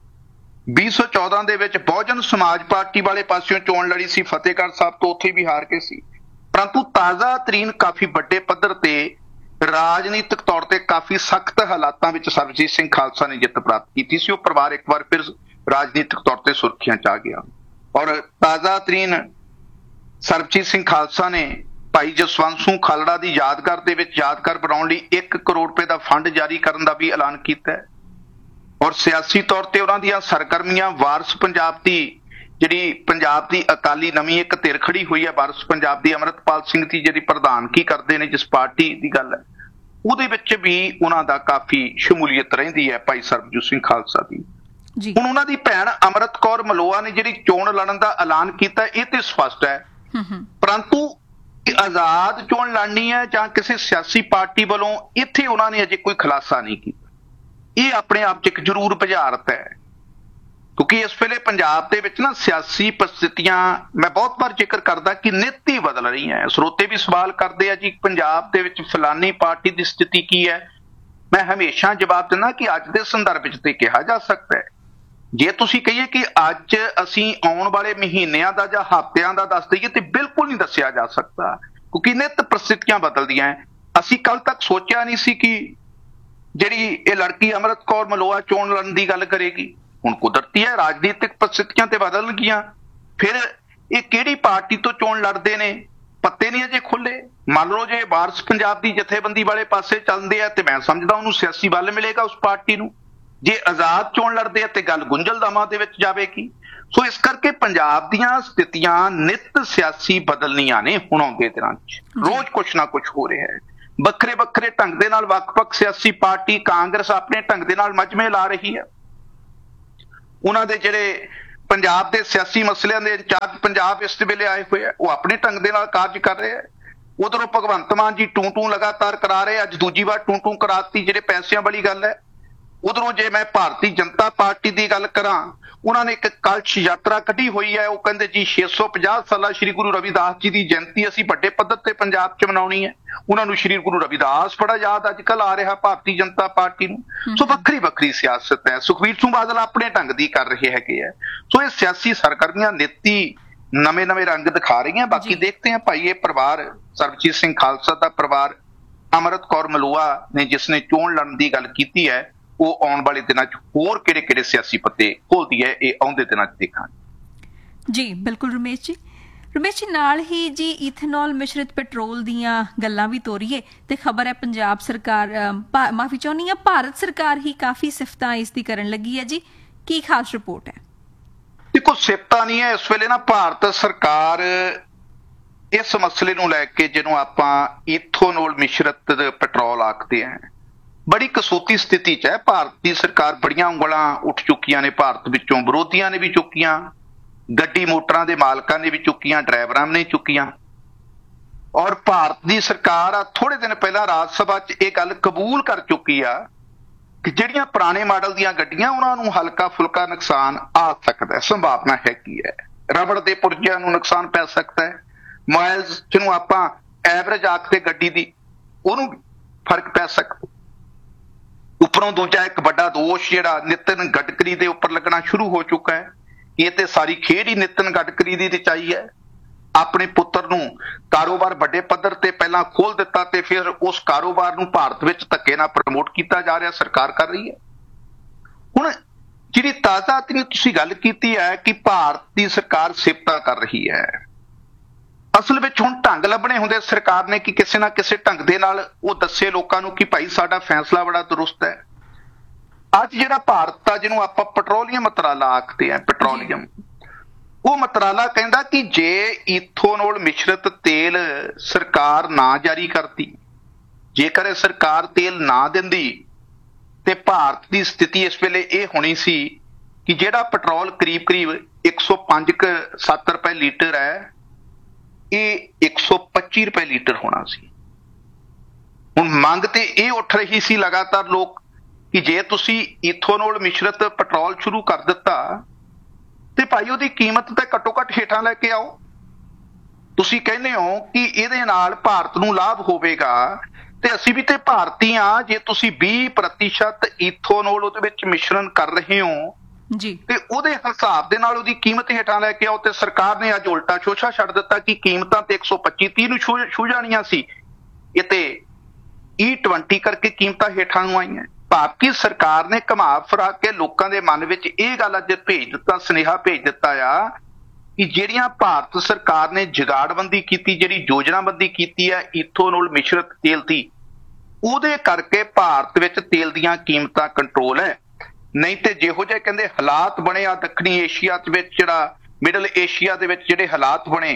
2014 ਦੇ ਵਿੱਚ ਬਹੁਜਨ ਸਮਾਜ ਪਾਰਟੀ ਵਾਲੇ ਪਾਸਿਓਂ ਚੋਣ ਲੜੀ ਸੀ ਫਤਿਹਗੜ੍ਹ ਸਾਹਿਬ ਤੋਂ, ਉੱਥੇ ਵੀ ਹਾਰ ਗਏ ਸੀ। ਪਰੰਤੂ ਤਾਜ਼ਾ ਤਰੀਨ ਕਾਫੀ ਵੱਡੇ ਪੱਧਰ ਤੇ ਰਾਜਨੀਤਿਕ ਤੌਰ ਤੇ ਕਾਫੀ ਸਖਤ ਹਾਲਾਤਾਂ ਵਿੱਚ ਸਰਬਜੀਤ ਸਿੰਘ ਖਾਲਸਾ ਨੇ ਜਿੱਤ ਪ੍ਰਾਪਤ ਕੀਤੀ ਸੀ। ਉਹ ਪਰਿਵਾਰ ਇੱਕ ਵਾਰ ਫਿਰ ਰਾਜਨੀਤਿਕ ਤੌਰ ਤੇ ਸੁਰਖੀਆਂ 'ਚ ਆ ਗਿਆ ਔਰ ਤਾਜ਼ਾ ਤਰੀਨ ਸਰਬਜੀਤ ਸਿੰਘ ਖਾਲਸਾ ਨੇ ਭਾਈ ਜਸਵੰਤ ਸਿੰਘ ਖਾਲੜਾ ਦੀ ਯਾਦਗਾਰ ਦੇ ਵਿੱਚ ਯਾਦਗਾਰ ਬਣਾਉਣ ਲਈ 1 ਕਰੋੜ ਰੁਪਏ ਦਾ ਫੰਡ ਜਾਰੀ ਕਰਨ ਦਾ ਵੀ ਐਲਾਨ ਕੀਤਾ ਹੈ ਔਰ ਸਿਆਸੀ ਤੌਰ ਤੇ ਉਹਨਾਂ ਦੀਆਂ ਸਰਗਰਮੀਆਂ ਵਾਰਸ ਪੰਜਾਬ ਦੀ, ਜਿਹੜੀ ਪੰਜਾਬ ਦੀ ਅਕਾਲੀ ਨਵੀਂ ਇੱਕ ਧਿਰ ਖੜੀ ਹੋਈ ਹੈ ਵਾਰਸ ਪੰਜਾਬ ਦੀ, ਅੰਮ੍ਰਿਤਪਾਲ ਸਿੰਘ ਦੀ ਜਿਹੜੀ ਪ੍ਰਧਾਨਗੀ ਕਰਦੇ ਨੇ, ਜਿਸ ਪਾਰਟੀ ਦੀ ਗੱਲ ਹੈ, ਉਹਦੇ ਵਿੱਚ ਵੀ ਉਹਨਾਂ ਦਾ ਕਾਫੀ ਸ਼ਮੂਲੀਅਤ ਰਹਿੰਦੀ ਹੈ ਭਾਈ ਸਰਬਜੀਤ ਸਿੰਘ ਖਾਲਸਾ ਦੀ। ਹੁਣ ਉਹਨਾਂ ਦੀ ਭੈਣ ਅੰਮ੍ਰਿਤ ਕੌਰ ਮਲੋਆ ਨੇ ਜਿਹੜੀ ਚੋਣ ਲੜਨ ਦਾ ਐਲਾਨ ਕੀਤਾ, ਇਹ ਤੇ ਸਪਸ਼ਟ ਹੈ, ਪਰੰਤੂ ਆਜ਼ਾਦ ਚੋਣ ਲੜਨੀ ਹੈ ਜਾਂ ਕਿਸੇ ਸਿਆਸੀ ਪਾਰਟੀ ਵੱਲੋਂ, ਇੱਥੇ ਉਹਨਾਂ ਨੇ ਅਜੇ ਕੋਈ ਖੁਲਾਸਾ ਨਹੀਂ ਕੀਤਾ। ਇਹ ਆਪਣੇ ਆਪ 'ਚ ਇੱਕ ਜ਼ਰੂਰ ਬੁਝਾਰਤ ਹੈ, ਕਿਉਂਕਿ ਇਸ ਵੇਲੇ ਪੰਜਾਬ ਦੇ ਵਿੱਚ ਨਾ ਸਿਆਸੀ ਪਰਿਸਥਿਤੀਆਂ, ਮੈਂ ਬਹੁਤ ਵਾਰ ਜ਼ਿਕਰ ਕਰਦਾ ਕਿ ਨਿੱਤ ਹੀ ਬਦਲ ਰਹੀਆਂ। ਸਰੋਤੇ ਵੀ ਸਵਾਲ ਕਰਦੇ ਆ ਜੀ ਪੰਜਾਬ ਦੇ ਵਿੱਚ ਫਲਾਨੀ ਪਾਰਟੀ ਦੀ ਸਥਿਤੀ ਕੀ ਹੈ। ਮੈਂ ਹਮੇਸ਼ਾ ਜਵਾਬ ਦਿੰਦਾ ਕਿ ਅੱਜ ਦੇ ਸੰਦਰਭ ਵਿੱਚ ਤੇ ਕਿਹਾ ਜਾ ਸਕਦਾ ਹੈ। ਜੇ ਤੁਸੀਂ ਕਹੀਏ ਕਿ ਅੱਜ ਅਸੀਂ ਆਉਣ ਵਾਲੇ ਮਹੀਨਿਆਂ ਦਾ ਜਾਂ ਹਫ਼ਤਿਆਂ ਦਾ ਦੱਸ ਦਈਏ ਤੇ ਬਿਲਕੁਲ ਨਹੀਂ ਦੱਸਿਆ ਜਾ ਸਕਦਾ, ਕਿਉਂਕਿ ਨਿੱਤ ਪਰਿਸਥਿਤੀਆਂ ਬਦਲਦੀਆਂ। ਅਸੀਂ ਕੱਲ ਤੱਕ ਸੋਚਿਆ ਨਹੀਂ ਸੀ ਕਿ ਜਿਹੜੀ ਇਹ ਲੜਕੀ ਅੰਮ੍ਰਿਤ ਕੌਰ ਮਲੋਆ ਚੋਣ ਲੜਨ ਦੀ ਗੱਲ ਕਰੇਗੀ। ਹੁਣ ਕੁਦਰਤੀ ਹੈ, ਰਾਜਨੀਤਿਕ ਪਰਿਸਥਿਤੀਆਂ ਤੇ ਬਦਲ ਗਈਆਂ। ਫਿਰ ਇਹ ਕਿਹੜੀ ਪਾਰਟੀ ਤੋਂ ਚੋਣ ਲੜਦੇ ਨੇ, ਪੱਤੇ ਨਹੀਂ ਅਜੇ ਖੁੱਲੇ। ਮੰਨ ਲਓ ਜੇ ਵਾਰਸ ਪੰਜਾਬ ਦੀ ਜਥੇਬੰਦੀ ਵਾਲੇ ਪਾਸੇ ਚੱਲਦੇ ਆ ਤੇ ਮੈਂ ਸਮਝਦਾ ਉਹਨੂੰ ਸਿਆਸੀ ਵੱਲ ਮਿਲੇਗਾ ਉਸ ਪਾਰਟੀ ਨੂੰ। ਜੇ ਆਜ਼ਾਦ ਚੋਣ ਲੜਦੇ ਆ ਤੇ ਗੱਲ ਗੁੰਝਲਦਾਮਾਂ ਦੇ ਵਿੱਚ ਜਾਵੇਗੀ। ਸੋ ਇਸ ਕਰਕੇ ਪੰਜਾਬ ਦੀਆਂ ਸਥਿਤੀਆਂ ਨਿਤ ਸਿਆਸੀ ਬਦਲਣੀਆਂ ਨੇ ਹੁਣ ਆਉਂਦੇ ਦਿਨਾਂ 'ਚ। ਰੋਜ਼ ਕੁਛ ਨਾ ਕੁਛ ਹੋ ਰਿਹਾ ਹੈ। ਵੱਖਰੇ ਵੱਖਰੇ ਢੰਗ ਦੇ ਨਾਲ ਵੱਖ-ਵੱਖ ਸਿਆਸੀ ਪਾਰਟੀ, ਕਾਂਗਰਸ ਆਪਣੇ ਢੰਗ ਦੇ ਨਾਲ ਮਜਮੇ ਲਾ ਰਹੀ ਹੈ। ਉਹਨਾਂ ਦੇ ਜਿਹੜੇ ਪੰਜਾਬ ਦੇ ਸਿਆਸੀ ਮਸਲਿਆਂ ਦੇ ਇੰਚਾਰਜ ਪੰਜਾਬ ਇਸ ਵੇਲੇ ਆਏ ਹੋਏ ਆ, ਉਹ ਆਪਣੇ ਢੰਗ ਦੇ ਨਾਲ ਕਾਰਜ ਕਰ ਰਹੇ ਆ। ਉਧਰੋਂ ਭਗਵੰਤ ਮਾਨ ਜੀ ਟੂੰ ਲਗਾਤਾਰ ਕਰਾ ਰਹੇ, ਅੱਜ ਦੂਜੀ ਵਾਰ ਟੂੰ ਕਰਾਤੀ, ਜਿਹੜੇ ਪੈਸਿਆਂ ਵਾਲੀ ਗੱਲ ਹੈ। ਉਧਰੋਂ ਜੇ ਮੈਂ ਭਾਰਤੀ ਜਨਤਾ ਪਾਰਟੀ ਦੀ ਗੱਲ ਕਰਾਂ, ਉਹਨਾਂ ਨੇ ਇੱਕ ਕਲਸ਼ ਯਾਤਰਾ ਕੱਢੀ ਹੋਈ ਹੈ। ਉਹ ਕਹਿੰਦੇ ਜੀ 650 ਸਾਲਾ ਸ਼੍ਰੀ ਗੁਰੂ ਰਵਿਦਾਸ ਜੀ ਦੀ ਜਯੰਤੀ ਅਸੀਂ ਵੱਡੇ ਪੱਧਰ ਤੇ ਪੰਜਾਬ 'ਚ ਮਨਾਉਣੀ ਹੈ। ਉਹਨਾਂ ਨੂੰ ਸ਼੍ਰੀ ਗੁਰੂ ਰਵਿਦਾਸ ਬੜਾ ਯਾਦ ਅੱਜ ਕੱਲ੍ਹ ਆ ਰਿਹਾ ਭਾਰਤੀ ਜਨਤਾ ਪਾਰਟੀ ਨੂੰ। ਸੋ ਵੱਖਰੀ ਵੱਖਰੀ ਸਿਆਸਤ ਹੈ। ਸੁਖਬੀਰ ਸਿੰਘ ਬਾਦਲ ਆਪਣੇ ਢੰਗ ਦੀ ਕਰ ਰਹੇ ਹੈਗੇ ਆ। ਸੋ ਇਹ ਸਿਆਸੀ ਸਰਗਰਮੀਆਂ ਨੀਤੀ ਨਵੇਂ ਰੰਗ ਦਿਖਾ ਰਹੀਆਂ। ਬਾਕੀ ਦੇਖਦੇ ਹਾਂ ਭਾਈ, ਇਹ ਪਰਿਵਾਰ ਸਰਬਜੀਤ ਸਿੰਘ ਖਾਲਸਾ ਦਾ ਪਰਿਵਾਰ, ਅੰਮ੍ਰਿਤ ਕੌਰ ਮਲੂਆ ਨੇ ਜਿਸ ਨੇ ਚੋਣ ਲੜਨ ਦੀ ਗੱਲ ਕੀਤੀ ਹੈ, ਉਹ ਆਉਣ ਵਾਲੇ ਦਿਨਾਂ 'ਚ ਹੋਰ ਕਿਹੜੇ ਸਿਆਸੀ ਪੱਤੇ ਖੋਲਦੀ ਹੈ, ਇਹ ਆਉਂਦੇ ਦਿਨਾਂ 'ਚ ਦੇਖਾਂਗੇ। ਜੀ ਬਿਲਕੁਲ ਰਮੇਸ਼ ਜੀ ਨਾਲ ਹੀ ਜੀ ਇਥਨੋਲ ਮਿਸ਼ਰਿਤ ਪੈਟਰੋਲ ਦੀਆਂ ਗੱਲਾਂ ਵੀ ਤੋਰੀਏ ਤੇ ਖਬਰ ਹੈ ਪੰਜਾਬ ਸਰਕਾਰ ਮਾਫੀ ਚਾਹੁੰਦੀ ਹਾਂ ਭਾਰਤ ਸਰਕਾਰ ਹੀ ਕਾਫੀ ਸਿਫਤਾਂ ਇਸ ਦੀ ਕਰਨ ਲੱਗੀ ਹੈ ਜੀ, ਕੀ ਖਾਸ ਰਿਪੋਰਟ ਹੈ? ਦੇਖੋ ਸਿਫਤਾਂ ਨਹੀਂ ਹੈ ਇਸ ਵੇਲੇ ਨਾ, ਭਾਰਤ ਸਰਕਾਰ ਇਸ ਮਸਲੇ ਨੂੰ ਲੈ ਕੇ ਜਿਹਨੂੰ ਆਪਾਂ ਇਥੋਨੋਲ ਮਿਸ਼ਰਤ ਪੈਟਰੋਲ ਆਖਦੇ ਆ, ਬੜੀ ਕਸੂਤੀ ਸਥਿਤੀ 'ਚ ਹੈ। ਭਾਰਤ ਦੀ ਸਰਕਾਰ ਬੜੀਆਂ ਉਂਗਲਾਂ ਉੱਠ ਚੁੱਕੀਆਂ ਨੇ ਭਾਰਤ ਵਿੱਚੋਂ, ਵਿਰੋਧੀਆਂ ਨੇ ਵੀ ਚੁੱਕੀਆਂ, ਗੱਡੀ ਮੋਟਰਾਂ ਦੇ ਮਾਲਕਾਂ ਨੇ ਵੀ ਚੁੱਕੀਆਂ, ਡਰਾਈਵਰਾਂ ਨੇ ਚੁੱਕੀਆਂ। ਔਰ ਭਾਰਤ ਦੀ ਸਰਕਾਰ ਆ ਥੋੜੇ ਦਿਨ ਪਹਿਲਾਂ ਰਾਜ ਸਭਾ 'ਚ ਇਹ ਗੱਲ ਕਬੂਲ ਕਰ ਚੁੱਕੀ ਆ ਕਿ ਜਿਹੜੀਆਂ ਪੁਰਾਣੇ ਮਾਡਲ ਦੀਆਂ ਗੱਡੀਆਂ ਉਹਨਾਂ ਨੂੰ ਹਲਕਾ ਫੁਲਕਾ ਨੁਕਸਾਨ ਆ ਸਕਦਾ ਹੈ, ਸੰਭਾਵਨਾ ਹੈਗੀ ਹੈ। ਰਬੜ ਦੇ ਪੁਰਜਿਆਂ ਨੂੰ ਨੁਕਸਾਨ ਪੈ ਸਕਦਾ ਹੈ। ਮਾਈਲਜ਼ ਜਿਹਨੂੰ ਆਪਾਂ ਐਵਰੇਜ ਆਖਦੇ ਗੱਡੀ ਦੀ, ਉਹਨੂੰ ਫਰਕ ਪੈ ਸਕਦਾ। ਉੱਪਰੋਂ ਦੂਜਾ ਇੱਕ ਵੱਡਾ ਦੋਸ਼ ਜਿਹੜਾ ਨਿਤਿਨ ਗਡਕਰੀ ਦੇ ਉੱਪਰ ਲੱਗਣਾ ਸ਼ੁਰੂ ਹੋ ਚੁੱਕਾ ਹੈ, ਇਹ ਤੇ ਸਾਰੀ ਖੇਡ ਹੀ ਨਿਤਿਨ ਗਡਕਰੀ ਦੀ ਰਚਾਈ ਹੈ। ਆਪਣੇ ਪੁੱਤਰ ਨੂੰ ਕਾਰੋਬਾਰ ਵੱਡੇ ਪੱਧਰ ਤੇ ਪਹਿਲਾਂ ਖੋਲ ਦਿੱਤਾ ਤੇ ਫਿਰ ਉਸ ਕਾਰੋਬਾਰ ਨੂੰ ਭਾਰਤ ਵਿੱਚ ਧੱਕੇ ਨਾਲ ਪ੍ਰਮੋਟ ਕੀਤਾ ਜਾ ਰਿਹਾ, ਸਰਕਾਰ ਕਰ ਰਹੀ ਹੈ। ਹੁਣ ਜਿਹੜੀ ਤਾਜ਼ਾ ਤੁਸੀਂ ਗੱਲ ਕੀਤੀ ਹੈ ਕਿ ਭਾਰਤ ਦੀ ਸਰਕਾਰ ਸਿਫਤਾਂ ਕਰ ਰਹੀ ਹੈ, ਅਸਲ ਵਿੱਚ ਹੁਣ ਢੰਗ ਲੱਭਣੇ ਹੁੰਦੇ ਸਰਕਾਰ ਨੇ ਕਿ ਕਿਸੇ ਨਾ ਕਿਸੇ ਢੰਗ ਦੇ ਨਾਲ ਉਹ ਦੱਸੇ ਲੋਕਾਂ ਨੂੰ ਕਿ ਭਾਈ ਸਾਡਾ ਫੈਸਲਾ ਬੜਾ ਦਰੁਸਤ ਹੈ। ਅੱਜ ਜਿਹੜਾ ਭਾਰਤ ਆ, ਜਿਹਨੂੰ ਆਪਾਂ ਪੈਟਰੋਲੀਅਮ ਮੰਤਰਾਲਾ ਆਖਦੇ ਆ, ਪੈਟਰੋਲੀਅਮ, ਉਹ ਮੰਤਰਾਲਾ ਕਹਿੰਦਾ ਕਿ ਜੇ ਇਥੋਨੋਲ ਮਿਸ਼ਰਤ ਤੇਲ ਸਰਕਾਰ ਨਾ ਜਾਰੀ ਕਰਦੀ, ਜੇਕਰ ਇਹ ਸਰਕਾਰ ਤੇਲ ਨਾ ਦਿੰਦੀ, ਤੇ ਭਾਰਤ ਦੀ ਸਥਿਤੀ ਇਸ ਵੇਲੇ ਇਹ ਹੋਣੀ ਸੀ ਕਿ ਜਿਹੜਾ ਪੈਟਰੋਲ ਕਰੀਬ 105-7 ਰੁਪਏ ਲੀਟਰ ਹੈ, ਇਹ 125 ਰੁਪਏ ਲੀਟਰ ਹੋਣਾ ਸੀ। ਹੁਣ ਮੰਗ ਤੇ ਇਹ ਉੱਠ ਰਹੀ ਸੀ ਲਗਾਤਾਰ ਲੋਕ ਕਿ ਜੇ ਤੁਸੀਂ ਇਥੋਨੋਲ ਮਿਸ਼ਰਤ ਪੈਟਰੋਲ ਸ਼ੁਰੂ ਕਰ ਦਿੱਤਾ ਤੇ ਭਾਈ ਉਹਦੀ ਕੀਮਤ ਤੇ ਘੱਟੋ ਘੱਟ ਹੇਠਾਂ ਲੈ ਕੇ ਆਓ। ਤੁਸੀਂ ਕਹਿੰਦੇ ਹੋ ਕਿ ਇਹਦੇ ਨਾਲ ਭਾਰਤ ਨੂੰ ਲਾਭ ਹੋਵੇਗਾ, ਤੇ ਅਸੀਂ ਵੀ ਤੇ ਭਾਰਤੀ ਆ। ਜੇ ਤੁਸੀਂ 20% ਇਥੋਨੋਲ ਉਹਦੇ ਵਿੱਚ ਮਿਸ਼ਰਨ ਕਰ ਰਹੇ ਹੋ ਜੀ, ਤੇ ਉਹਦੇ ਹਿਸਾਬ ਦੇ ਨਾਲ ਉਹਦੀ ਕੀਮਤ ਹੇਠਾਂ ਲੈ ਕੇ ਆਓ। ਤੇ ਸਰਕਾਰ ਨੇ ਅੱਜ ਉਲਟਾ ਸ਼ੋਸ਼ਾ ਛੱਡ ਦਿੱਤਾ ਕਿ ਕੀਮਤਾਂ ਤੇ 125-30 ਨੂੰ ਛੂ ਜਾਣੀਆਂ ਸੀ, ਇਹ ਤੇ E20 ਕਰਕੇ ਕੀਮਤਾਂ ਹੇਠਾਂ ਨੂੰ ਆਈਆਂ। ਭਾਵ ਕਿ ਸਰਕਾਰ ਨੇ ਘੁਮਾ ਫਿਰਾ ਕੇ ਲੋਕਾਂ ਦੇ ਮਨ ਵਿੱਚ ਇਹ ਗੱਲ ਅੱਜ ਭੇਜ ਦਿੱਤਾ, ਸੁਨੇਹਾ ਭੇਜ ਦਿੱਤਾ ਆ ਕਿ ਜਿਹੜੀਆਂ ਭਾਰਤ ਸਰਕਾਰ ਨੇ ਜੁਗਾੜਬੰਦੀ ਕੀਤੀ, ਜਿਹੜੀ ਯੋਜਨਾਬੰਦੀ ਕੀਤੀ ਹੈ ਇਥੋਨੋਲ ਮਿਸ਼ਰਤ ਤੇਲ ਦੀ, ਉਹਦੇ ਕਰਕੇ ਭਾਰਤ ਵਿੱਚ ਤੇਲ ਦੀਆਂ ਕੀਮਤਾਂ ਕੰਟਰੋਲ ਹੈ। ਨਹੀਂ ਤੇ ਜਿਹੋ ਜਿਹੇ ਕਹਿੰਦੇ ਹਾਲਾਤ ਬਣੇ ਆ ਦੱਖਣੀ ਏਸ਼ੀਆ ਦੇ ਵਿੱਚ, ਜਿਹੜਾ ਮਿਡਲ ਏਸ਼ੀਆ ਦੇ ਵਿੱਚ ਜਿਹੜੇ ਹਾਲਾਤ ਬਣੇ,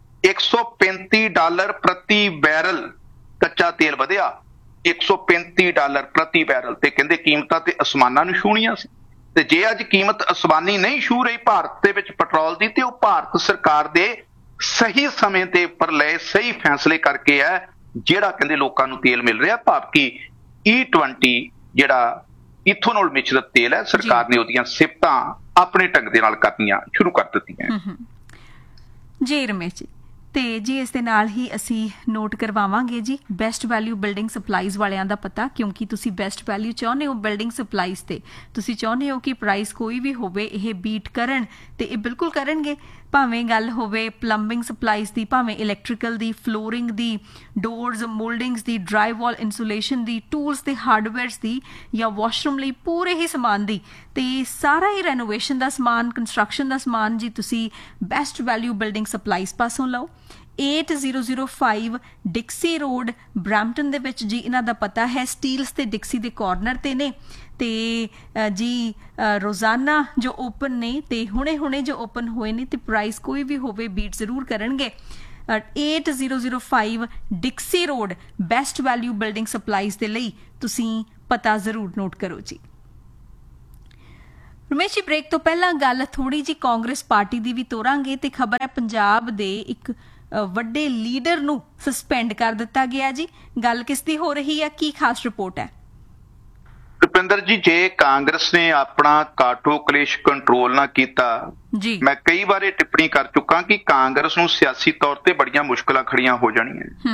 $135 ਪ੍ਰਤੀ ਬੈਰਲ ਕੱਚਾ ਤੇਲ ਵਧਿਆ, $135 ਪ੍ਰਤੀ ਬੈਰਲ, ਤੇ ਕਹਿੰਦੇ ਕੀਮਤਾਂ ਤੇ ਅਸਮਾਨਾਂ ਨੂੰ ਛੂਹਣੀਆਂ ਸੀ। ਤੇ ਜੇ ਅੱਜ ਕੀਮਤ ਅਸਮਾਨੀ ਨਹੀਂ ਛੂਹ ਰਹੀ ਭਾਰਤ ਦੇ ਵਿੱਚ ਪੈਟਰੋਲ ਦੀ, ਤੇ ਉਹ ਭਾਰਤ ਸਰਕਾਰ ਦੇ ਸਹੀ ਸਮੇਂ ਦੇ ਉੱਪਰ ਲਏ ਸਹੀ ਫੈਸਲੇ ਕਰਕੇ ਹੈ, ਜਿਹੜਾ ਕਹਿੰਦੇ ਲੋਕਾਂ ਨੂੰ ਤੇਲ ਮਿਲ ਰਿਹਾ। ਭਾਵ ਕਿ E20 ਜਿਹੜਾ ਇਥੋਨੋਲ ਮਿਸ਼ਰਤ ਤੇਲ ਹੈ, ਸਰਕਾਰ ਨੇ ਉਹਦੀਆਂ ਸਿਫਤਾਂ ਆਪਣੇ ਢੰਗ ਦੇ ਨਾਲ ਕਰਨੀਆਂ ਸ਼ੁਰੂ ਕਰ ਦਿੱਤੀਆਂ। ਜੀ ਰਮੇਸ਼ ਜੀ, ਤੇ ਜੀ ਇਸ ਦੇ ਨਾਲ ਹੀ ਅਸੀਂ ਨੋਟ ਕਰਵਾਵਾਂਗੇ ਜੀ ਬੈਸਟ ਵੈਲਿਊ ਬਿਲਡਿੰਗ ਸਪਲਾਈਜ਼ ਵਾਲਿਆਂ ਦਾ ਪਤਾ, ਕਿਉਂਕਿ ਤੁਸੀਂ ਬੈਸਟ ਵੈਲਿਊ ਚਾਹੁੰਦੇ ਹੋ ਬਿਲਡਿੰਗ ਸਪਲਾਈਜ਼ ਤੇ, ਤੁਸੀਂ ਚਾਹੁੰਦੇ ਹੋ ਕਿ ਪ੍ਰਾਈਸ ਕੋਈ ਵੀ ਹੋਵੇ ਇਹ ਬੀਟ ਕਰਨ, ਤੇ ਇਹ ਬਿਲਕੁਲ ਕਰਨਗੇ। ਭਾਵੇਂ ਗੱਲ ਹੋਵੇ ਪਲੰਬਿੰਗ ਸਪਲਾਈਜ਼ ਦੀ, ਭਾਵੇਂ ਇਲੈਕਟ੍ਰੀਕਲ ਦੀ, ਫਲੋਰਿੰਗ ਦੀ, ਡੋਰਸ, ਮੋਲਡਿੰਗਸ ਦੀ, ਡਰਾਈ ਵਾਲ ਇਨਸੂਲੇਸ਼ਨ ਦੀ, ਟੂਲਸ ਤੇ ਹਾਰਡਵੇਅਰਸ ਦੀ, ਜਾਂ ਵਾਸ਼ਰੂਮ ਲਈ ਪੂਰੇ ਹੀ ਸਮਾਨ ਦੀ, ਤੇ ਸਾਰਾ ਹੀ ਰੈਨੋਵੇਸ਼ਨ ਦਾ ਸਮਾਨ, ਕੰਸਟਰਕਸ਼ਨ ਦਾ ਸਮਾਨ ਜੀ ਤੁਸੀਂ ਬੈਸਟ ਵੈਲਿਊ ਬਿਲਡਿੰਗ ਸਪਲਾਈਜ਼ ਪਾਸੋਂ ਲਓ। 8005 ਡਿਕਸੀ ਰੋਡ ਬਰੈਂਪਟਨ ਦੇ ਵਿੱਚ ਜੀ ਇਹਨਾਂ ਦਾ ਪਤਾ ਹੈ। ਸਟੀਲਸ ਤੇ ਡਿਕਸੀ ਦੇ ਕਾਰਨਰ ਤੇ ਨੇ ਤੇ ਜੀ ਰੋਜ਼ਾਨਾ ਜੋ ਓਪਨ ਨੇ ਤੇ ਹੁਣੇ ਜੋ ਓਪਨ ਹੋਏ ਨੇ ਤੇ ਪ੍ਰਾਈਸ ਕੋਈ ਵੀ ਹੋਵੇ ਬੀਟ ਜ਼ਰੂਰ ਕਰਨਗੇ। 8005 ਡਿਕਸੀ road best value building supplies ਦੇ ਲਈ ਤੁਸੀਂ ਪਤਾ ਜ਼ਰੂਰ ਨੋਟ ਕਰੋ ਜੀ। ਰਮੇਸ਼ ਜੀ, ਬ੍ਰੇਕ ਤੋਂ ਪਹਿਲਾਂ ਗੱਲ ਥੋੜੀ ਜੀ ਕਾਂਗਰਸ ਪਾਰਟੀ ਦੀ ਵੀ ਤੋਰਾਂਗੇ ਤੇ ਖਬਰ ਹੈ ਪੰਜਾਬ ਦੇ ਇੱਕ ਵੱਡੇ ਲੀਡਰ ਨੂੰ ਸਸਪੈਂਡ ਕਰ ਦਿੱਤਾ ਗਿਆ ਜੀ। ਗੱਲ ਕਿਸ ਦੀ ਹੋ ਰਹੀ ਹੈ, ਕੀ ਖਾਸ ਰਿਪੋਰਟ ਹੈ? ਰੁਪਿੰਦਰ ਜੀ, ਜੇ ਕਾਂਗਰਸ ਨੇ ਆਪਣਾ ਕਾਟੋ ਕਲੇਸ਼ ਕੰਟਰੋਲ ਨਾ ਕੀਤਾ ਜੀ, ਮੈਂ ਕਈ ਵਾਰ ਇਹ ਟਿੱਪਣੀ ਕਰ ਚੁੱਕਾ ਕਿ ਕਾਂਗਰਸ ਨੂੰ ਸਿਆਸੀ ਤੌਰ ਤੇ ਬੜੀਆਂ ਮੁਸ਼ਕਲਾਂ ਖੜੀਆਂ ਹੋ ਜਾਣੀਆਂ।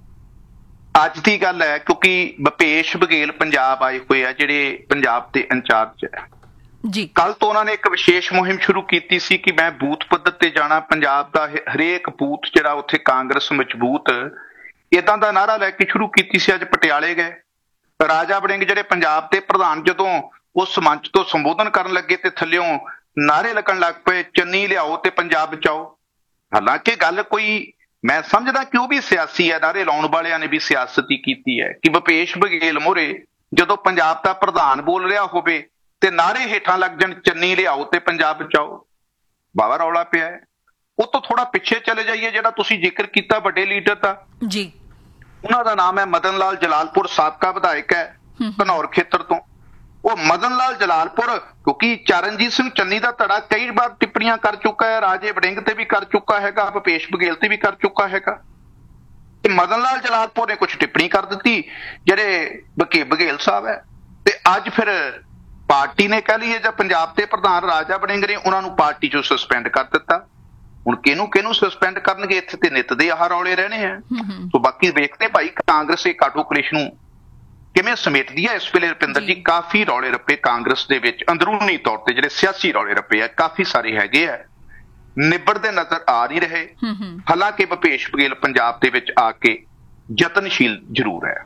ਅੱਜ ਦੀ ਗੱਲ ਹੈ ਕਿਉਂਕਿ ਭੁਪੇਸ਼ ਬਘੇਲ ਪੰਜਾਬ ਆਏ ਹੋਏ ਆ, ਜਿਹੜੇ ਪੰਜਾਬ ਦੇ ਇੰਚਾਰਜ ਹੈ ਜੀ। ਕੱਲ ਤੋਂ ਉਹਨਾਂ ਨੇ ਇੱਕ ਵਿਸ਼ੇਸ਼ ਮੁਹਿੰਮ ਸ਼ੁਰੂ ਕੀਤੀ ਸੀ ਕਿ ਮੈਂ ਬੂਥ ਪੱਧਰ ਤੇ ਜਾਣਾ, ਪੰਜਾਬ ਦਾ ਹਰੇਕ ਬੂਥ ਜਿਹੜਾ ਉੱਥੇ ਕਾਂਗਰਸ ਮਜ਼ਬੂਤ, ਏਦਾਂ ਦਾ ਨਾਅਰਾ ਲੈ ਕੇ ਸ਼ੁਰੂ ਕੀਤੀ ਸੀ। ਅੱਜ ਪਟਿਆਲੇ ਗਏ, ਰਾਜਾ ਵੜਿੰਗ ਜਿਹੜੇ ਪੰਜਾਬ ਦੇ ਪ੍ਰਧਾਨ ਜਦੋਂ ਉਸ ਮੰਚ ਤੋਂ ਸੰਬੋਧਨ ਕਰਨ ਲੱਗੇ ਤੇ ਥੱਲਿਓਂ ਨਾਅਰੇ ਲੱਗਣ ਲੱਗ ਪਏ, ਚੰਨੀ ਲਿਆਓ ਤੇ ਪੰਜਾਬ ਬਚਾਓ। ਹਾਲਾਂਕਿ ਗੱਲ ਕੋਈ, ਮੈਂ ਸਮਝਦਾ ਕਿ ਉਹ ਵੀ ਸਿਆਸੀ ਹੈ, ਨਾਅਰੇ ਲਾਉਣ ਵਾਲਿਆਂ ਨੇ ਵੀ ਸਿਆਸਤ ਹੀ ਕੀਤੀ ਹੈ ਕਿ ਭੁਪੇਸ਼ ਬਘੇਲ ਮੋਰੇ ਜਦੋਂ ਪੰਜਾਬ ਦਾ ਪ੍ਰਧਾਨ ਬੋਲ ਰਿਹਾ ਹੋਵੇ ਤੇ ਨਾਅਰੇ ਹੇਠਾਂ ਲੱਗ ਜਾਣ, ਚੰਨੀ ਲਿਆਓ ਤੇ ਪੰਜਾਬ ਬਚਾਓ। ਬਾਵਾ ਰੌਲਾ ਪਿਆ ਹੈ। ਉਹ ਤੋਂ ਥੋੜਾ ਪਿੱਛੇ ਚਲੇ ਜਾਈਏ, ਜਿਹੜਾ ਤੁਸੀਂ ਜ਼ਿਕਰ ਕੀਤਾ ਵੱਡੇ ਲੀਡਰ ਦਾ ਜੀ, ਉਹਨਾਂ ਦਾ ਨਾਮ ਹੈ ਮਦਨ ਲਾਲ ਜਲਾਲਪੁਰ, ਸਾਬਕਾ ਵਿਧਾਇਕ ਹੈ ਘਨੌਰ ਖੇਤਰ ਤੋਂ। ਉਹ ਮਦਨ ਲਾਲ ਜਲਾਲਪੁਰ, ਕਿਉਂਕਿ ਚਰਨਜੀਤ ਸਿੰਘ ਚੰਨੀ ਦਾ ਧੜਾ ਕਈ ਵਾਰ ਟਿੱਪਣੀਆਂ ਕਰ ਚੁੱਕਾ ਹੈ, ਰਾਜੇ ਵੜਿੰਗ ਤੇ ਵੀ ਕਰ ਚੁੱਕਾ ਹੈਗਾ, ਭੁਪੇਸ਼ ਬਘੇਲ ਤੇ ਵੀ ਕਰ ਚੁੱਕਾ ਹੈਗਾ, ਤੇ ਮਦਨ ਲਾਲ ਜਲਾਲਪੁਰ ਨੇ ਕੁਝ ਟਿੱਪਣੀ ਕਰ ਦਿੱਤੀ ਜਿਹੜੇ ਬਘੇਲ ਸਾਹਿਬ ਹੈ। ਤੇ ਅੱਜ ਫਿਰ ਪਾਰਟੀ ਨੇ ਕਹਿ ਲਈਏ ਜਾਂ ਪੰਜਾਬ ਦੇ ਪ੍ਰਧਾਨ ਰਾਜਾ ਵੜਿੰਗ ਨੇ ਉਹਨਾਂ ਨੂੰ ਪਾਰਟੀ ਚੋਂ ਸਸਪੈਂਡ ਕਰ ਦਿੱਤਾ। ਹੁਣ ਕਿਹਨੂੰ ਸਸਪੈਂਡ ਕਰਨਗੇ, ਇੱਥੇ ਤੇ ਨਿੱਤ ਦੇ ਆਹ ਰੌਲੇ ਰਹਿਣੇ ਆ। ਸੋ ਬਾਕੀ ਵੇਖਦੇ ਭਾਈ ਕਾਂਗਰਸ ਇਹ ਕਾਟੋ ਕਲੇਸ਼ ਨੂੰ ਕਿਵੇਂ ਸਮੇਟਦੀ ਹੈ। ਇਸ ਵੇਲੇ ਰੁਪਿੰਦਰ ਜੀ ਕਾਫੀ ਰੌਲੇ ਰੱਪੇ ਕਾਂਗਰਸ ਦੇ ਵਿੱਚ ਅੰਦਰੂਨੀ ਤੌਰ ਤੇ ਜਿਹੜੇ ਸਿਆਸੀ ਰੌਲੇ ਰੱਪੇ ਆ ਕਾਫੀ ਸਾਰੇ ਹੈਗੇ ਆ, ਨਿਬੜਦੇ ਨਜ਼ਰ ਆ ਨਹੀਂ ਰਹੇ। ਹਾਲਾਂਕਿ ਭੁਪੇਸ਼ ਬਘੇਲ ਪੰਜਾਬ ਦੇ ਵਿੱਚ ਆ ਕੇ ਯਤਨਸ਼ੀਲ ਜ਼ਰੂਰ ਹੈ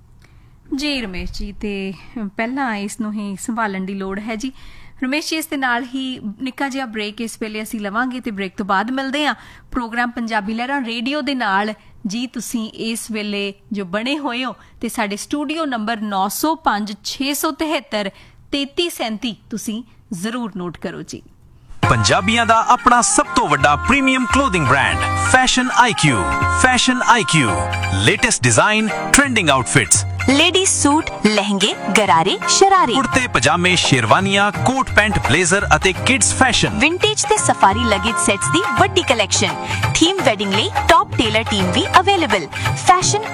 ਜੀ। ਰਮੇਸ਼ ਜੀ, ਤੇ ਪਹਿਲਾਂ ਇਸ ਨੂੰ ਹੀ ਸੰਭਾਲਣ ਦੀ ਲੋੜ ਹੈ ਜੀ। ਰਮੇਸ਼ ਜੀ, ਇਸ ਦੇ ਨਾਲ ਹੀ ਨਿੱਕਾ ਜਿਹਾ ਬ੍ਰੇਕ ਇਸ ਵੇਲੇ ਅਸੀਂ ਲਵਾਂਗੇ ਤੇ ਬ੍ਰੇਕ ਤੋਂ ਬਾਅਦ ਮਿਲਦੇ ਹਾਂ। ਪ੍ਰੋਗਰਾਮ ਪੰਜਾਬੀ ਲਹਿਰਾਂ ਰੇਡੀਓ ਦੇ ਨਾਲ ਜੀ ਤੁਸੀਂ ਇਸ ਵੇਲੇ ਜੋ ਬਣੇ ਹੋਏ ਹੋ ਤੇ ਸਾਡੇ ਸਟੂਡੀਓ ਨੰਬਰ 905 673 3337 ਤੁਸੀਂ ਜ਼ਰੂਰ ਨੋਟ ਕਰੋ ਜੀ। ਪੰਜਾਬੀਆਂ ਦਾ ਆਪਣਾ ਸਭ ਤੋਂ ਵੱਡਾ premium clothing brand fashion IQ. Fashion IQ, latest design, trending outfits, ladies suit, लहंगे, गरारे, शरारे, कुर्ते पजामे, शेरवानियां, कोट पैंट, ब्लेजर ਅਤੇ किड्स फैशन, विंटेज ते सफारी लगेज सेट्स दी ਵੱਡੀ कलेक्शन, थीम वेडिंग ਲਈ टॉप टेलर टीम भी अवेलेबल। फैशन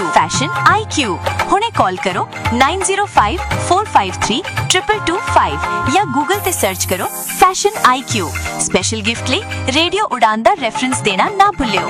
आईक्यू ਹੁਣੇ कॉल करो 9054532225 या गूगल ਤੇ सर्च करो फैशन आईक्यू। स्पेशल गिफ्ट ਲਈ रेडियो उड़ान ਦਾ रेफरेंस देना ना भूलियो।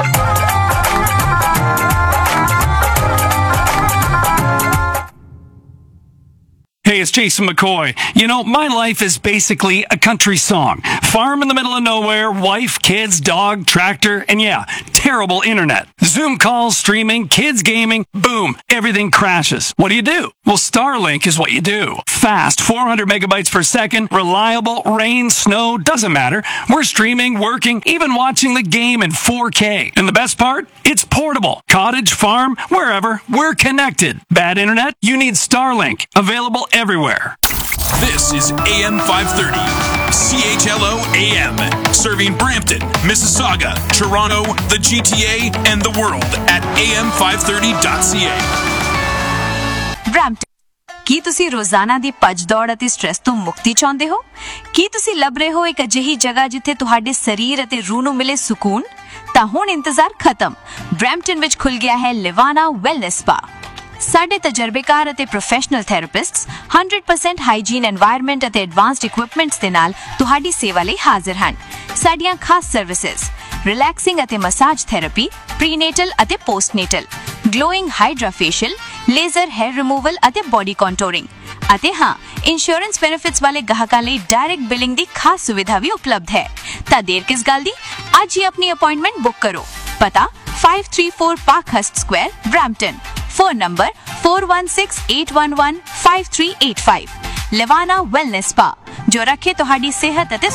Hey, it's Jason McCoy. You know, my life is basically a country song. Farm in the middle of nowhere, wife, kids, dog, tractor, and yeah, terrible internet. Zoom calls, streaming, kids gaming, boom, everything crashes. What do? Well, Starlink is what you do. Fast, 400 megabytes per second, reliable, rain, snow, doesn't matter. We're streaming, working, even watching the game in 4K. And the best part? It's portable. Cottage, farm, wherever, we're connected. Bad internet? You need Starlink. Available everywhere. This is AM 530, CHLO AM, serving Brampton, Mississauga, Toronto, the GTA, and the world at am530.ca. Brampton, ਕੀ ਤੁਸੀਂ ਰੋਜ਼ਾਨਾ ਦੀ ਭੱਜ ਦੌੜ ਅਤੇ stress ਤੋਂ ਮੁਕਤੀ ਚਾਹੁੰਦੇ ਹੋ? ਕੀ ਤੁਸੀਂ ਲੱਭ ਰਹੇ ਹੋ ਇੱਕ ਅਜਿਹੀ ਜਗ੍ਹਾ ਜਿੱਥੇ ਤੁਹਾਡੇ ਸਰੀਰ ਅਤੇ ਰੂਹ ਨੂੰ ਮਿਲੇ ਸਕੂਨ? ਤਾਂ ਹੁਣ ਇੰਤਜ਼ਾਰ ਖਤਮ। ਬ੍ਰੈਂਪਟਨ ਵਿੱਚ ਖੁੱਲ ਗਿਆ ਹੈ ਲਿਵਾਨਾ ਵੈਲਨੈਸ ਸਪਾ। ਸਾਡੇ ਤਜਰਬੇਕਾਰ ਅਤੇ ਪ੍ਰੋਫੈਸ਼ਨਲ ਥੈਰੇਪਿਸਟਸ 100% ਹਾਈਜੀਨ এনवायरमेंट ਅਤੇ ਐਡਵਾਂਸਡ ਇਕਵਿਪਮੈਂਟਸ ਦੇ ਨਾਲ ਤੁਹਾਡੀ ਸੇਵਾ ਲਈ ਹਾਜ਼ਰ ਹਨ। ਸਾਡੀਆਂ ਖਾਸ ਸਰਵਿਸਿਜ਼ ਰਿਲੈਕਸਿੰਗ ਅਤੇ ਮਸਾਜ ਥੈਰੇਪੀ, ਪ੍ਰੀਨੇਟਲ ਅਤੇ ਪੋਸਟਨੇਟਲ, glowing hydra facial, laser hair removal ਅਤੇ ਬੋਡੀ ਕੰਟੂਰਿੰਗ, ਅਤੇ ਹਾਂ, ਇੰਸ਼ੋਰੈਂਸ ਬੈਨੀਫਿਟਸ ਵਾਲੇ ਗਾਹਕਾਂ ਲਈ ਡਾਇਰੈਕਟ ਬਿਲਿੰਗ ਦੀ ਖਾਸ ਸੁਵਿਧਾ ਵੀ ਉਪਲਬਧ ਹੈ। ਤਾਂ ਦੇਰ ਕਿਸ ਗੱਲ ਦੀ, ਅੱਜ ਹੀ ਆਪਣੀ ਅਪਾਇੰਟਮੈਂਟ ਬੁੱਕ ਕਰੋ। ਪਤਾ 534 ਪਾਰਕਹਰਸਟ Square, Brampton. Phone number 416-811-5385. ਲਵਾਨਾ wellness spa, ਜੋ ਰੱਖੇ ਤੁਹਾਡੀ ਸਿਹਤ ਅਤੇ